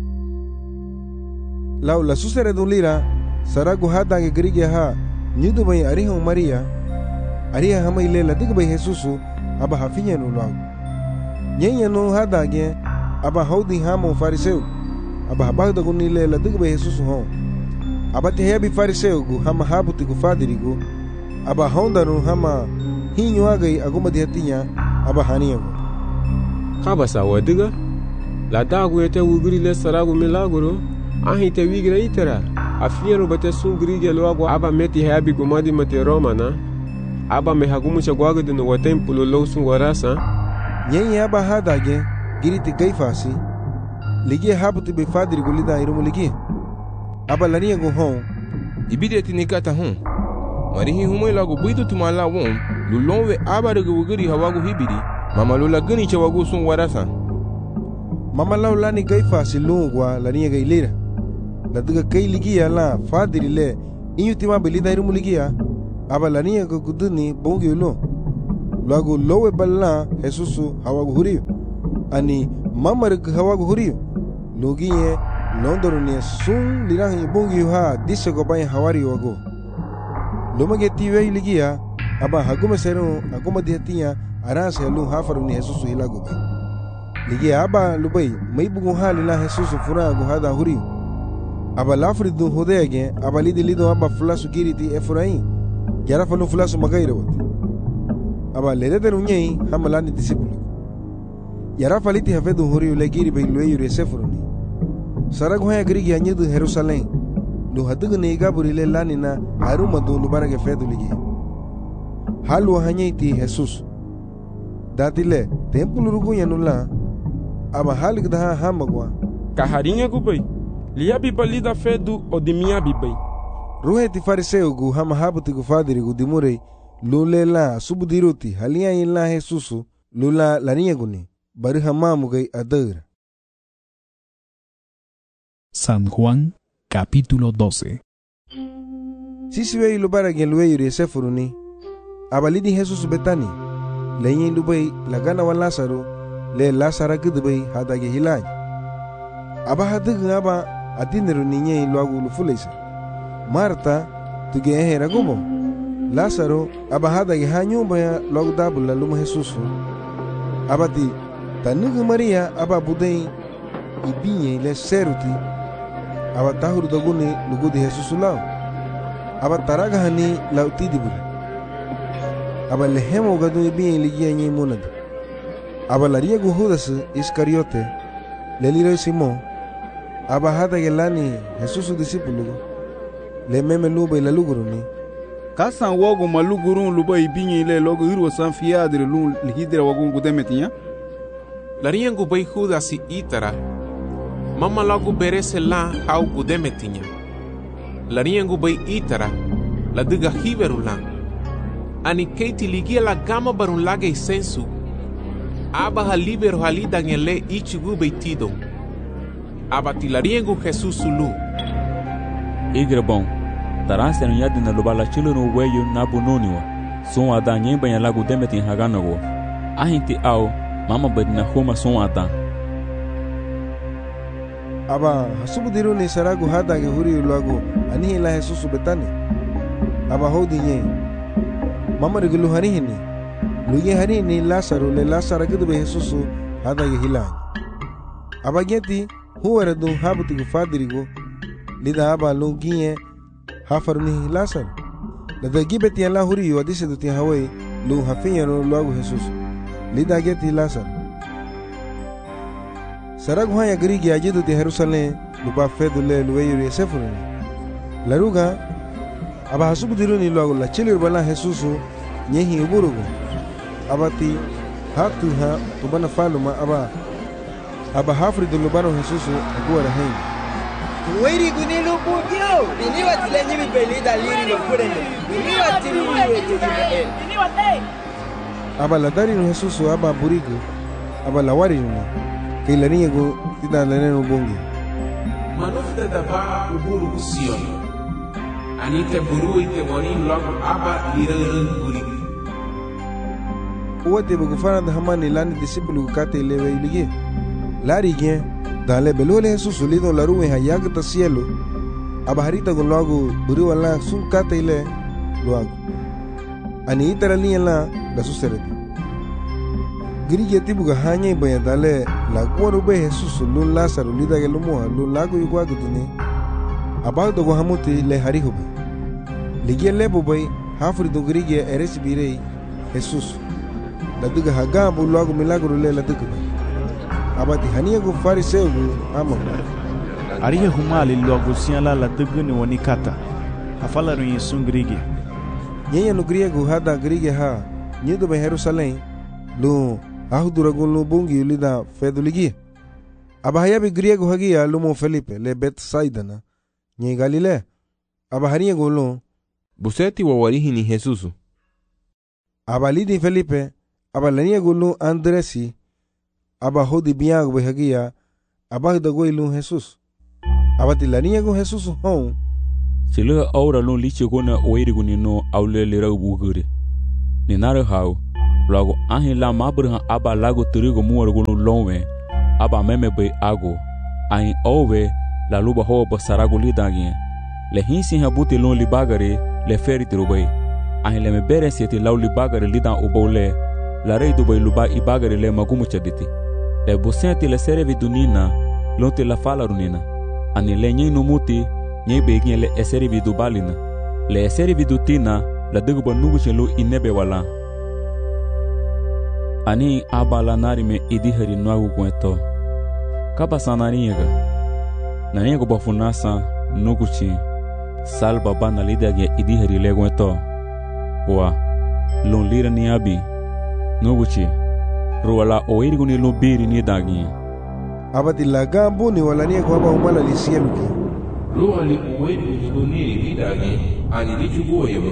Speaker 1: lau la susere dun lira saragu hadange grige ha nyudu bai ariho Maria ariha hama ile la dig bai Jesus aba hafinya no lau nyenya no hadange aba hodi hamo fariseu aba bagda gun ile la dig bai Jesus ho aba te hebi fariseu gu hama habuti gu fadirigo aba honda no hama hinyo agai aguma diatinya aba haniya go
Speaker 9: kaba sa wadiga la dagu ete wugri le saragu milagro ahi te wigra itera afiero bate sungri ge logo aba meti habi gumadi mate romana aba me hagumu chagwaga de no templo lo sun warasa
Speaker 1: nyenye aba hadage giriti gaifasi ligi habuti be fadri gulida irumu ligi aba lania go hon
Speaker 10: ibide tinikata hon marihi humoi lago buidu tumala won lulonwe aba de wugri hawagu hibidi mama lula gani chawagu sun warasa
Speaker 1: mama laulani gaifasi lungwa lania gailira la duga kai ligia la fadri le inyutima belida irumu ligia aba lania go guduni bongi ulo luego lowe balla Jesus hawagu huriyo ani mamarik hawagu huriyo lugiye londoro ni sun lirang bungi ha disse go bay hawari wago lomage tiwe ligia aba hagume sero agoma diatia arase lu hafaru ni Jesus hilago bay ligia aba lubai mai bugu halila Jesus fura go hada huriyo aba lafri du hodege aba lido aba flasu giriti efrain yara falu flasu magairo aba lereder unyei hamalani disipulu yara faliti hafedu huriyo legiri bay lueyu resefuruni sarag hoya grigi anyedu Jerusalem lu hadugu neiga burile lanina haruma du lubarage fedu ligi halu hanyeiti Jesus datile tempulu rugu yanula aba halik daha hamagwa
Speaker 8: kaharinha gubai liya bibali da fedu odimia bibai
Speaker 1: ruhe ti fariseu gu hama habuti gu fadiri gu dimurei lulela subudiruti halia illa Jesus lula laniya guni bari hamamu gai adara.
Speaker 5: San Juan, capítulo 12.
Speaker 1: Sisi wei lubara gen luei resefuruni. Abalidi Jesus betani. Lenyin lubai lagana wa Lazaro le Lazara gudbai hadage hilaj. Aba hadugu aba adineru ninye luagu lufuleisa. Marta tuge ehera gumo. Lazaro aba hadage hanyumba ya luagu dabula luma Jesus. Abati tanugu Maria aba budei ibinye le seruti. Aba tahuru daguni lugudi Jesus lao. Aba taraga hani lauti dibuli. Aba lehemo gadu ibinye ligia nye monad. Aba laria gu Judas Iscariote leliro Simon. Aba hada gelani Jesus discípulo. Le meme luba ila luguruni.
Speaker 13: Kasan wogo malugurun luba ibinye le logo irwa san fiadre lun lihidra wagun gudemetinya.
Speaker 4: Laria gu bay Judas itara. Mama logo berese la hau gudemetinya. Laria gu bay itara la diga hiberu la. Ani keiti ligia la gama barun lage sensu. Aba ha liberu halida ngele ichigu bay tidon. Aba tilariengu Jesus lu.
Speaker 2: Igre bom. Tarase no yadi na lubala chilo no weyo na bunoniwa. Son ada nyemba ya lagu demetin haganago. Ahinti au mama badina homa son ada.
Speaker 1: Aba hasubu diru ni saragu hada ge huri lagu ani la Jesus betani. Aba hodi nye. Mama regulu hari hini. Luye hari ni Lazaro le Lazaro gudbe Jesus hada ge hilani. Aba geti huwara du habuti gu fadirigo. Lida aba lungiye hafaruni Lazaro. Lada gibeti ya la huri yu adise duti hawai lu hafinya no luagu Jesus. Lida geti Lazaro. Sarag haya grigi ajidu di Jerusalem lupa fedu le luweyu resefuruni. Laruga aba hasubu diruni luagu la chilir bala Jesus nyehi uburugu. Abati hatu ha tubana faluma aba hafri du lubano Jesus aguwa rahim.
Speaker 16: Weri gunilu bugyo. Ini watile nyimi belida liri no kurende. Ini watili wetu jimbe.
Speaker 1: Aba la dari no Jesus aba burigu. Aba la wari no. Kay la niya go tita la neno bongi.
Speaker 4: Manufta daba uburu kusion. Anite buru ite morin log aba lirerun burigu.
Speaker 1: Uwate bugufana da hamani lani disipulu kate lewe iligi. Lari gen dale belole Jesus lido la ruwe hayag ta cielo. Aba harita con logo buru wala sun kate ile logo. Ani itara liya la suserete. Grigi tibuga hanya ibaya dale la kuwaru be Jesus lun Lazaro lida ge lumoa lun lago yugwa gudune. Aba dogo hamuti le harihobe. Ligia lebo bay hafri do grigi eresi birei Jesus. La diga hagabu logo milagro le la diga. Abati hania go fariseu ama.
Speaker 3: Ariya humali logo siala la diga ni wanikata. Afala rin sun grigi.
Speaker 1: Nyenya no griego hada grigi ha. Nyedo be Jerusalem lu ahuduragun lu bungi lida feduligi. Abahayabi griego hagia lumo Felipe le Betsaida na nye Galilea. Abahania go lu
Speaker 10: buseti wa warihi ni Jesus.
Speaker 1: Abalidi Felipe abalania go lu Andresi. Abahodi biago be hagia abahda go lu Jesus. Abatilania go Jesus hon.
Speaker 2: Sila aura lun lichi gona oiri guni no aule lera ubugure. Ni nare hau. Luego ahi la mabrha aba lago tirigo muargunu lonwe aba meme bay ago ahi ove la luba ho basarago lidagien le hinsi habuti lon libagare le feri dirubay ahi le mebere sieti law libagare lidan ubole la rei dubay luba ibagare le magumu chaditi le bosenti le serevi dunina lonte la fala runina ani le nyi numuti nyi begien le eserivi dubalina le eserivi dutina la dugba nugu chelu inebe wala ani abala narime idihari nwagu kweto kaba sanariega naniego bafunasa nuguchi salba bana lidage idihari legweto wa lon lira ni abi nuguchi ruwala oirguni lo biri ni dagi
Speaker 1: abati laga buni wala ni ko ba umala lisieluki
Speaker 10: ruwali oirguni lo ni dagi ani dichugo yebo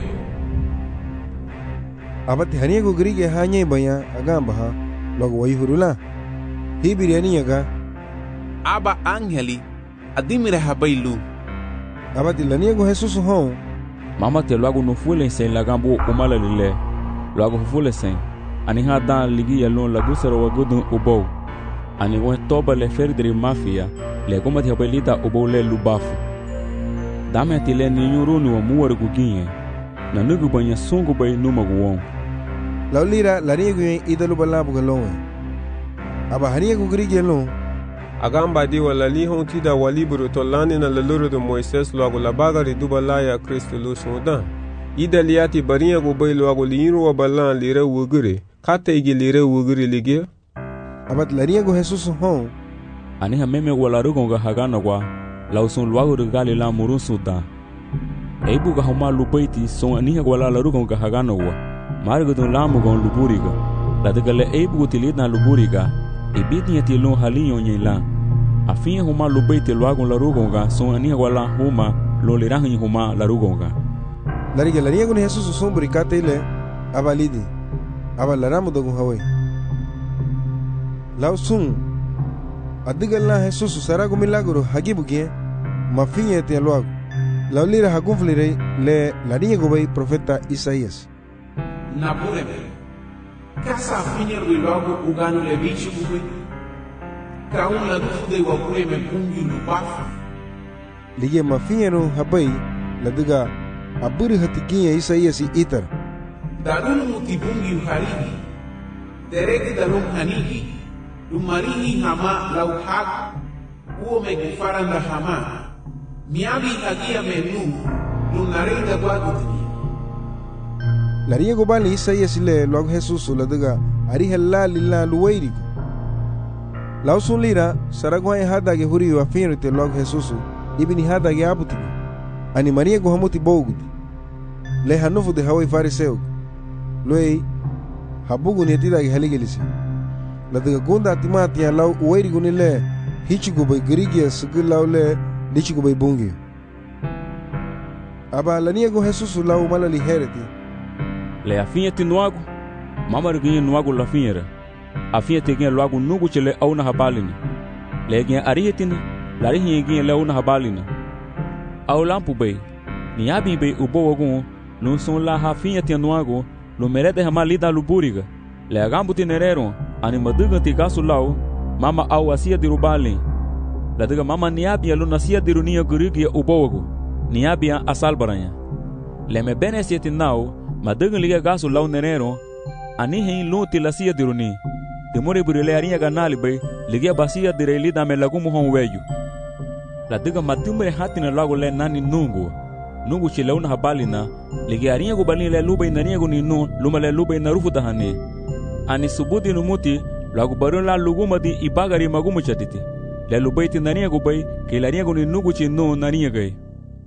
Speaker 1: abati haniego grige hanye baya agamba ha logo wayhurula hibiri yaga
Speaker 4: aba angeli adimire habailu
Speaker 1: abati laniego Jesus ho
Speaker 2: mama te logo no fule sen lagambo umala lile logo fule sen ani ha dan ligi yalon lagu sero wagudun ubo ani wo toba le ferdri mafia le komati habelita ubo le lubafu dame tile ni yurunu wa muwar guginye na nugu banya sungu bay numaguwon
Speaker 1: laulira laniego idalu balabu galon aba haniego grige lon
Speaker 9: agamba di wala li hon tida waliburu to lani na leluru de Moises logo la bagari dubala ya Kristo lo soda ida liati bariya go bay logo liru wa balan lire wugure kata igi lire wugure lige
Speaker 1: abat lariya go Jesus ho
Speaker 2: ani ha meme wala rugonga hagana kwa lausun logo de gali la murun suda eibu ga homa lupaiti so ani ha wala la rugonga hagana wa margo don lamu gon luburiga la de gale eibu tilidna luburiga ibidnya tilon halinyo nyela afia huma lubaiti logo la rugonga so ani ha wala huma lo lirahi huma la rugonga
Speaker 1: lariga lariya go Jesus sombri kata ile abalidi abalaramu dogo hawe lausun adigalla Jesus sarago milagro hagibugie mafinye te logo laulira haguflire le lariya go bay profeta Isaías
Speaker 4: Napureme kasa finye logo uganu le bichi bube kaun la dufu de wapureme pungi lubafu
Speaker 1: lige mafinye no habai ladiga aburi hatikinye Isaías itar
Speaker 4: darunu mutibungi uharigi dereki darum hanigi lumarihi hama lauhag uo megufaranda hama miabi hagia menu lunarida guagutini
Speaker 1: lariya go bali Isaías le log Jesus ladiga ari hella lilla luwairigo lausun lira saragwa hadage huri wa finrite log Jesus ibni hadage abutigo ani Maria go hamuti bogudi le hanufu de hawai fariseu loei habugu ne tidage haligelisi la daga gonda timati ya law uwairi guni le hichigo bay grigia sugulaw le lichigo bay bungi aba lania go Jesus law malali hereti
Speaker 2: le afinha ti nuago mama riguinha nuago la finha afinha te guinha logo nugu chele au na habalina le guinha arihetina la rihinha guinha le au na habalina au lampu bay ni abi bay ubo wagun non son la hafinha ti nuago lo merede hamalida luburiga le agambu ti nerero ani maduga ti gasu law mama au asia di rubali la diga mama ni abi lo nasia di runia gurigia ubo wagu ni abi asalbaranya le me bene sieti nau maduga liga gasu law nerero ani hein lo ti la sia di runi de more burile arinha ganali bay liga basia di relida me lagumu hon weju la diga matumre hatina lago le nani nungu chileuna habalina liga arinha go balin le lubay nania go ninu luma le lubay narufu dahane ani subudi numuti lagu barula luguma di ibagari magumu chatiti le lubay ti nania go bay ke la ria go ninu go chinu nania gay.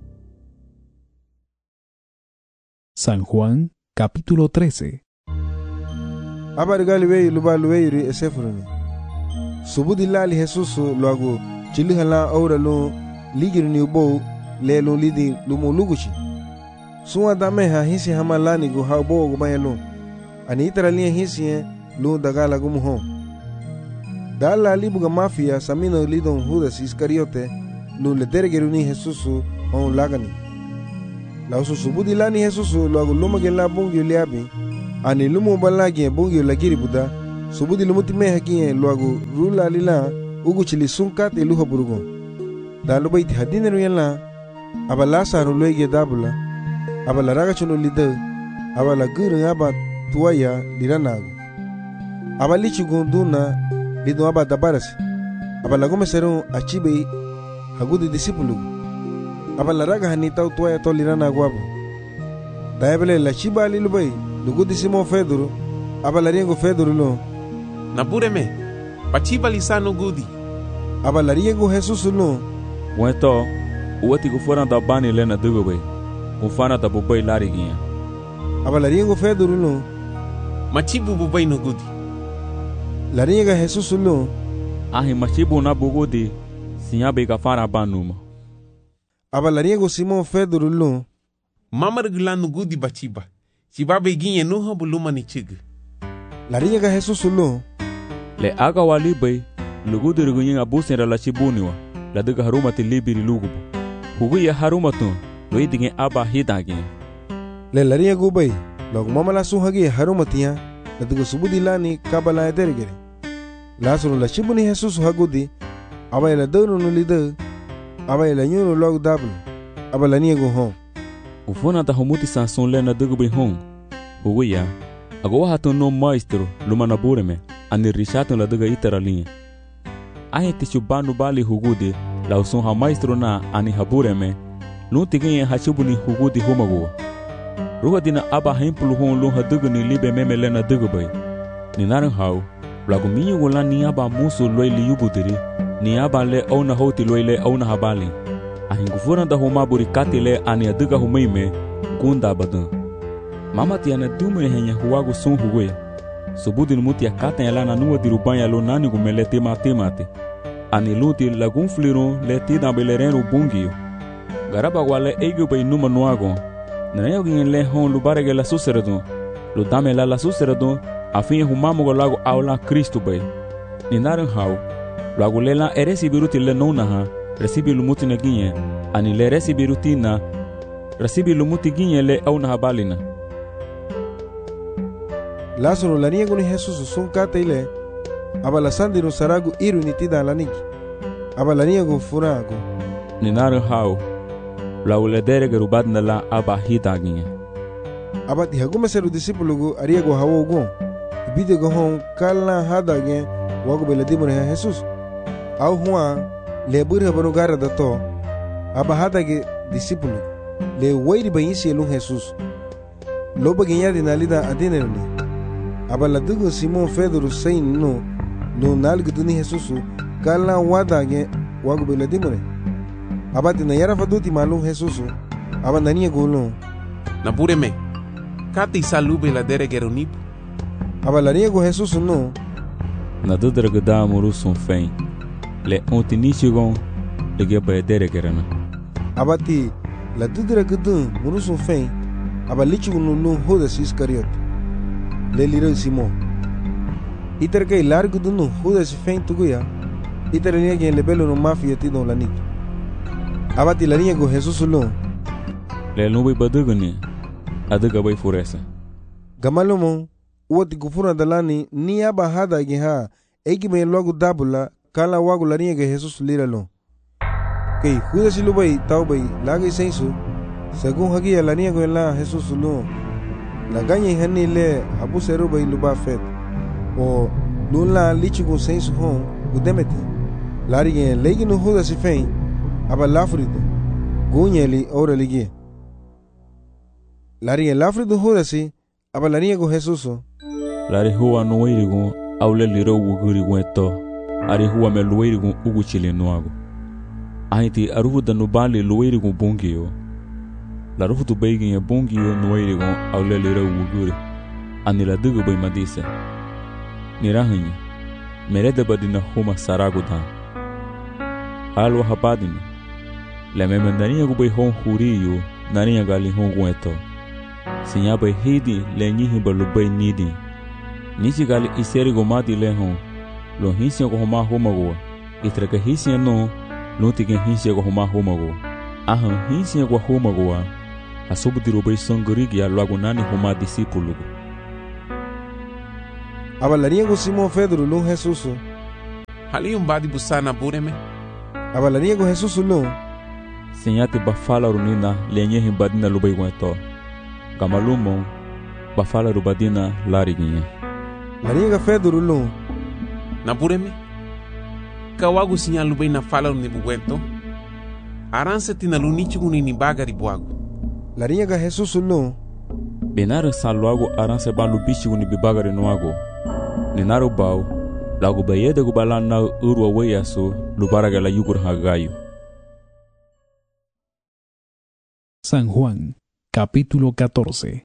Speaker 5: San Juan capítulo 13.
Speaker 1: Abargali wey lubaluweiri esefuruni subudi lali Jesus lagu chilihala aura lo ligirni ubo le lo lidi lumo luguchi suwa dame ha hisi hamalani go habo go bayelo ani itaralia hisi lo dagala go muho dala libuga mafia samino lidon Judas Iscariote lo le dergeruni Jesus on lagani la subudi lani Jesus lagu luma gela bungi liabi ani lumu balagi bungi lagiri buda subudi lumuti me haki luagu rula lila ugu chili sunkat luha burugo da lubai ti hadine ruyala abala saru loige dabula abala raga chuno lida abala guru aba tuaya liranagu abali chugunduna lido aba dabarasi abala gome seru achibe hagudi disipulu abala raga hanita tuaya to liranagu abo daebele la chiba lilubai lugudi simo feduru abala riengo feduru lo
Speaker 4: Napúreme, pachiba lisano gudi.
Speaker 1: Abala riengo Jesus lo.
Speaker 2: Wento, uati kufura da bani lena dugobe. Ufana da bubai lariginha.
Speaker 1: Abala riengo feduru lo.
Speaker 4: Machibu bubai no gudi.
Speaker 1: La rienga Jesus lo.
Speaker 2: Ahi machibu na bugudi. Sinyabe kafara banuma.
Speaker 1: Abala riengo Simon feduru lo.
Speaker 4: Mama regulano gudi bachiba. Chibabe ginye nuha buluma ni chig.
Speaker 1: La rienga Jesus lo.
Speaker 2: Le aga wali bay lugu dirigunya abusen la chibuniwa la daga haruma ti libiri lugu hugu ya haruma tu lo idinge aba hidage
Speaker 1: le lariya go bay log mama la suhagi haruma tiya la daga subudi lani kabala dergere la sunu la chibuni Jesus hagudi aba la donu no lida aba la nyuno log dablu aba la niego hon
Speaker 2: ufona ta humuti sanson le na daga bay hon hugu ya ago hatu no maestro lumana bureme ani rishato la daga itara linha ahe tichubanu bali hugudi la usun ha maestro na ani habureme luntige hachubuni hugudi humago ruga dina aba hempulu hon lu hadugu ni libe memele na dugu bay ni naran hau lagu minyu gola ni aba musu loy li yubudiri ni aba le ona hoti loy le ona habali ahin gufura da huma buri katile ani aduga humaime gunda badan mama tiana dumre henya huago sun hugoya subudi muti ya kata ya lana nuwa dirubanya lo nani gumele temate ani luti lagun fliro le tida belerenu bungio garaba wale ego bay numa nuago na yo gin le hon lu barege la suseredo lu dame la suseredo afin humamo go lago aula Cristo bay ni naran hau lago lela eresi biruti le nona ha recibi lumuti na ginye ani le recibi rutina recibi lumuti ginye le auna habalina
Speaker 1: Lázaro la niego ni Jesus sun kataile abala sandiro saragu iru ni tida laniki abala niego furago
Speaker 2: ni naran hau la uledere gerubad na la aba hitaginha
Speaker 1: abati hagume seru disipulugu ariego hawogo bide go hon kala hadage wago beladimore Jesus au huwa le burha banu gara dato aba hadage disipulu le wairi bayisi lu Jesus loba ginya dinalida adinerni abala dugo Simon Pedro sein no nalgu duni Jesus kala wadage wago beladimore abati na yara faduti malu Jesus abana niye golo
Speaker 4: na bureme kati salube la dere geronip
Speaker 1: abala niye go Jesus no
Speaker 2: na dudra gada muru son fen le ontinichigon le geba dere gerana
Speaker 1: abati la dudra gada muru son fen abalichu no Judas Iscariot le liro Simon iter kay largo dunu Judas fen tuguya iter niye gen le belo no mafia ti don lanik abati la niye go Jesus lo
Speaker 2: le nubi badugani adaga bay furesa
Speaker 1: gamalomo woti gufura dalani ni aba hada geha egi me logo dabula kala wago la niye ge Jesus liralo kay Judas lo bay tawbay lagay sensu según hagi la niye go la Jesus lo la ganye hani le abu seru bay luba fet o lula lichigo sensu hon udemete lari gen legi no Judas fen aba lafrido gunyeli ora ligi lari gen lafrido Judas aba la niye go Jesus
Speaker 2: lari huwa no irigo awle liro wuguri weto ari huwa me luirigo ugu chile noago ahiti aruhu da nubali luirigo bungio la ruhu tu beigin ya bungio no irigo awle liro wuguri ani la dugu bay madisa ni rahanyi merede badina huma sarago da halwa hapadina la memendania gu bay hon huriyo nania gali hon weto sinya bay hidi le nyihi balu bay nidi Nisi gali iseri go mati le hon lo hinsia go homa homago itraka hinsia no lo tige hinsia go homa homago aha hinsia go homago asubu diro bay songori ya lago nani homa disipulu
Speaker 1: Aba larinha go Simão Pedro lun Jesus.
Speaker 4: Hali badi busana bureme.
Speaker 1: Aba larinha go Jesus lun.
Speaker 2: Senyate bafala runina lenye himbadina lubai gweto. Kamalumo bafala rubadina lariginye.
Speaker 1: Larinha go Pedro lun.
Speaker 4: Na bureme. Kawagu sinya lubai na fala ni bugwento. Aranse tina lunichi ni bagari buagu.
Speaker 1: Larinha go Jesus lun.
Speaker 2: Benare saluago aranse balu bichi ni bibagari noago. Ninaro bau lagu bayede go balana urwa weyaso lubaraga la yugur hagayo.
Speaker 5: San Juan, capítulo 14.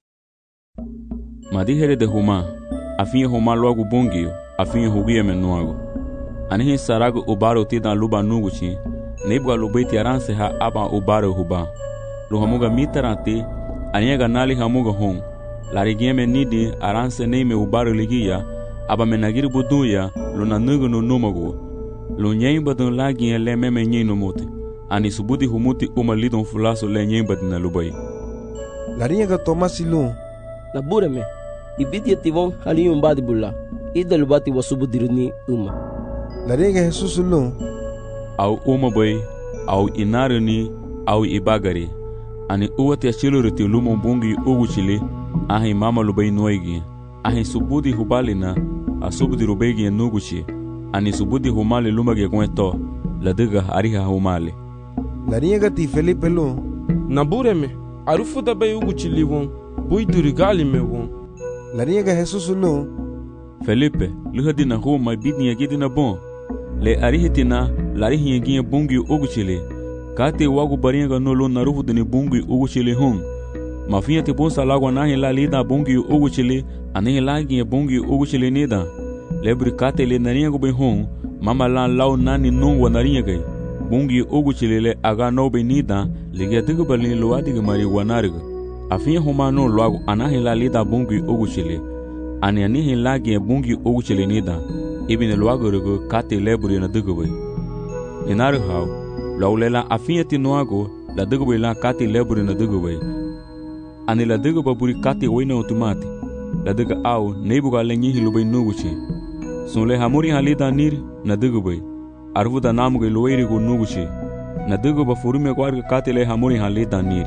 Speaker 2: Madijere de Juma, afinye Juma luago bongio, afinye hugie menuago. Anihi sarago ubaro tida luba nuguchi, nebwa lubaiti aranse ha aba ubaro huba. Luhamuga mitarante, aniega nali hamuga hon. Larigieme nidi aranse neime ubaro ligia, aba menagiri buduya, luna nugu no numago. Lunyemba dun lagi le meme nyino mote. Ani subudi humuti lidon fulaso le nyemba dina lubai.
Speaker 1: Larinha ga Tomás lun.
Speaker 17: Na bureme, ibidi tivon haliyum badi bulla. Ida lubati wasubudirni uma.
Speaker 1: Larinha ga Jesus lun.
Speaker 2: Au bai, au inaruni, au ibagari. Ani uwati achiluriti lumon bungi uguchili, ahi mama lubai noigi. Ahi subudi hubalina, asubudi rubegi nuguchi. Ani subudi humali lumagi kweto, ladiga ariha humali.
Speaker 1: Larinha ga ti Felipe lun.
Speaker 8: Na bureme, arufu da bai uguchili won, bui durigali me won.
Speaker 1: Larinha ga Jesus lun.
Speaker 2: Felipe, luhadi na huma bidni yagidi na bon. Le arihitina, larihi yaginye bungi uguchili. Kate wagu barinha ga nolo narufu dini bungi uguchili hon. Mafinha te bonsa lagwa nahi la lida bungi uguchili, anihi lagi bungi uguchili nida. Lebri kate le narinha go ben hon, mama lan lau nani nungwa narinha gai. Bungi uguchili le aga no be nida, ligia digu balini luadiga mari wanariga. Afinha homa no lagu anahi la lida bungi uguchili. Ani anihi lagi bungi uguchili nida. Ibine luago rigo kate lebri na digu bai. Ninari hau, laulela afinha ti noago, la digu bai la kate lebri na digu bai. Ani la digu baburi kate wena otomati. La digu au, neibuga lenyi hilubai nuguchi. Sunle hamuri halida nir, na digu bai. Arvuda namuge loiri go nuguchi. Na digu ba furume kwarga kate le hamuri halida nir.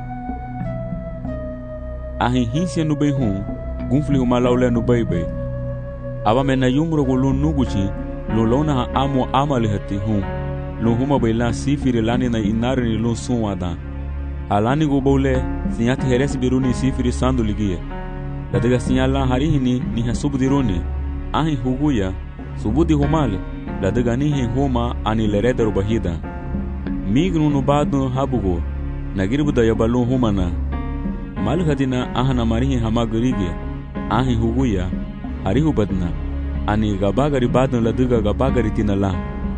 Speaker 2: Ahi hinsia nubai hon, gunfli huma laule nubai bai. Aba mena yumro go lun nuguchi, lo lona ha amo amali hati hon. Lo huma bai la sifiri lani na inari ni lun sunwada. Alani go bole, sinyati heresi biruni sifiri sandu ligie. La diga sinyala harihini ni hasubudiruni. Ahi huguya, subudi humale, la diga nihi huma ani lereda rubahida. Mignu nubadu habugo, nagiribuda yabalun humana. Malhadina ahana marihi hamagurige, ahi huguya, harihu badna, ani gabagari badun la diga gabagari tinala.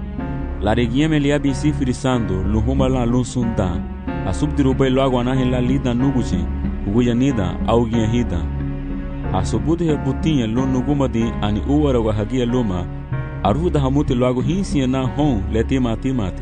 Speaker 2: La regieme liabi sifiri sandu, luhumala lunsunda, asubdirubai loago anahi la lida nuguchi, huguya nida, augia hida. Asubudi he butinha lun nugumadi ani uwara wa hagia luma, aruda hamuti loago hinsi na hon le timati.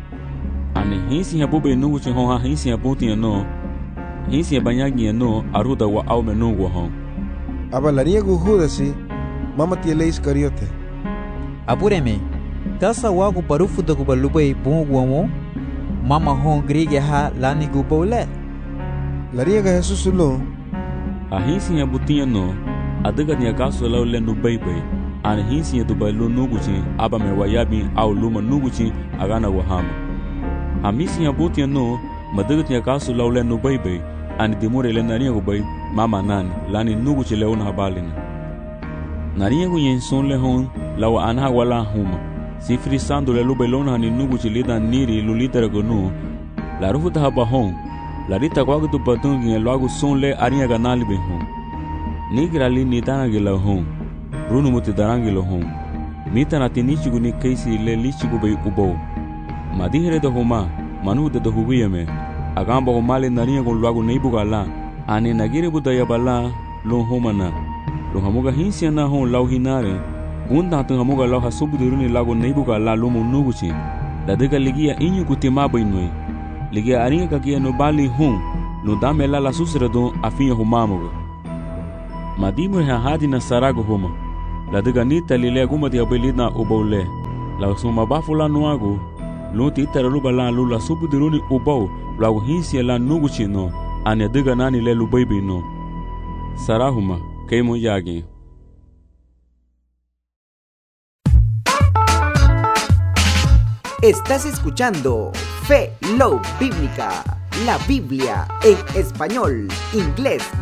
Speaker 2: Ani hinsi bube nuguchi hon ha hinsi butinha no, hinsi banyagi no, aruda wa aume nugu hon.
Speaker 1: Aba larinha go Judasi, mama tiele Iscariote.
Speaker 7: Apureme, kasa wagu barufu da gubalubai bunguamo, mama hon grige ha lani gubole.
Speaker 1: Larinha ga Jesus lun.
Speaker 2: A hinsi butinha no, adiga ni akaso lau le nubai bai. Ani hinsi dubai lu nuguchi, aba me wayabi au luma nuguchi, agana wahama. A misi butinha no, madiga ni akaso lau le nubai bai. Ani dimure le narinha gubai, mama nani, lani nuguchi le una habalina. Narinha gu yenson le hon, lau anha wala huma. Sifri sandu le lubai lona hani nuguchi lida niri lulitara gonu. La rufuta haba hon. La rita kwagu tu badungi loagu son le arinha ganali be hon. Nigra li nitana la hon. Runu muti darangi lo hon. Mita na tinichigu ni keisi le lichigu be ubo. Madihere da homa, manu de hubiyame. Agamba homale narinha gon loagu neibuga la. Ani nagiri budaya bala lo homana. Lo hamuga hinsia na hon lau hinare. Unda tu hamuga lau hasubudiruni lagu neibuga la lomo nuguchi. La diga ligia inyu kutimaba inui. Ligia arinha kakia no bali hon, no dame la susredon afinha humamuga. Madimur ha hadi na sarago homa. La diga ni talile guma dia belidna ubole. La suma bafula nuagu. Luti taraluba la lula subudiruni ubau. La hinsia la nuguchino. Ane diga nani le lubaby no. Sarahuma, keimo yagi.
Speaker 18: Estás escuchando Fe Love Bíblica, la Biblia en español, inglés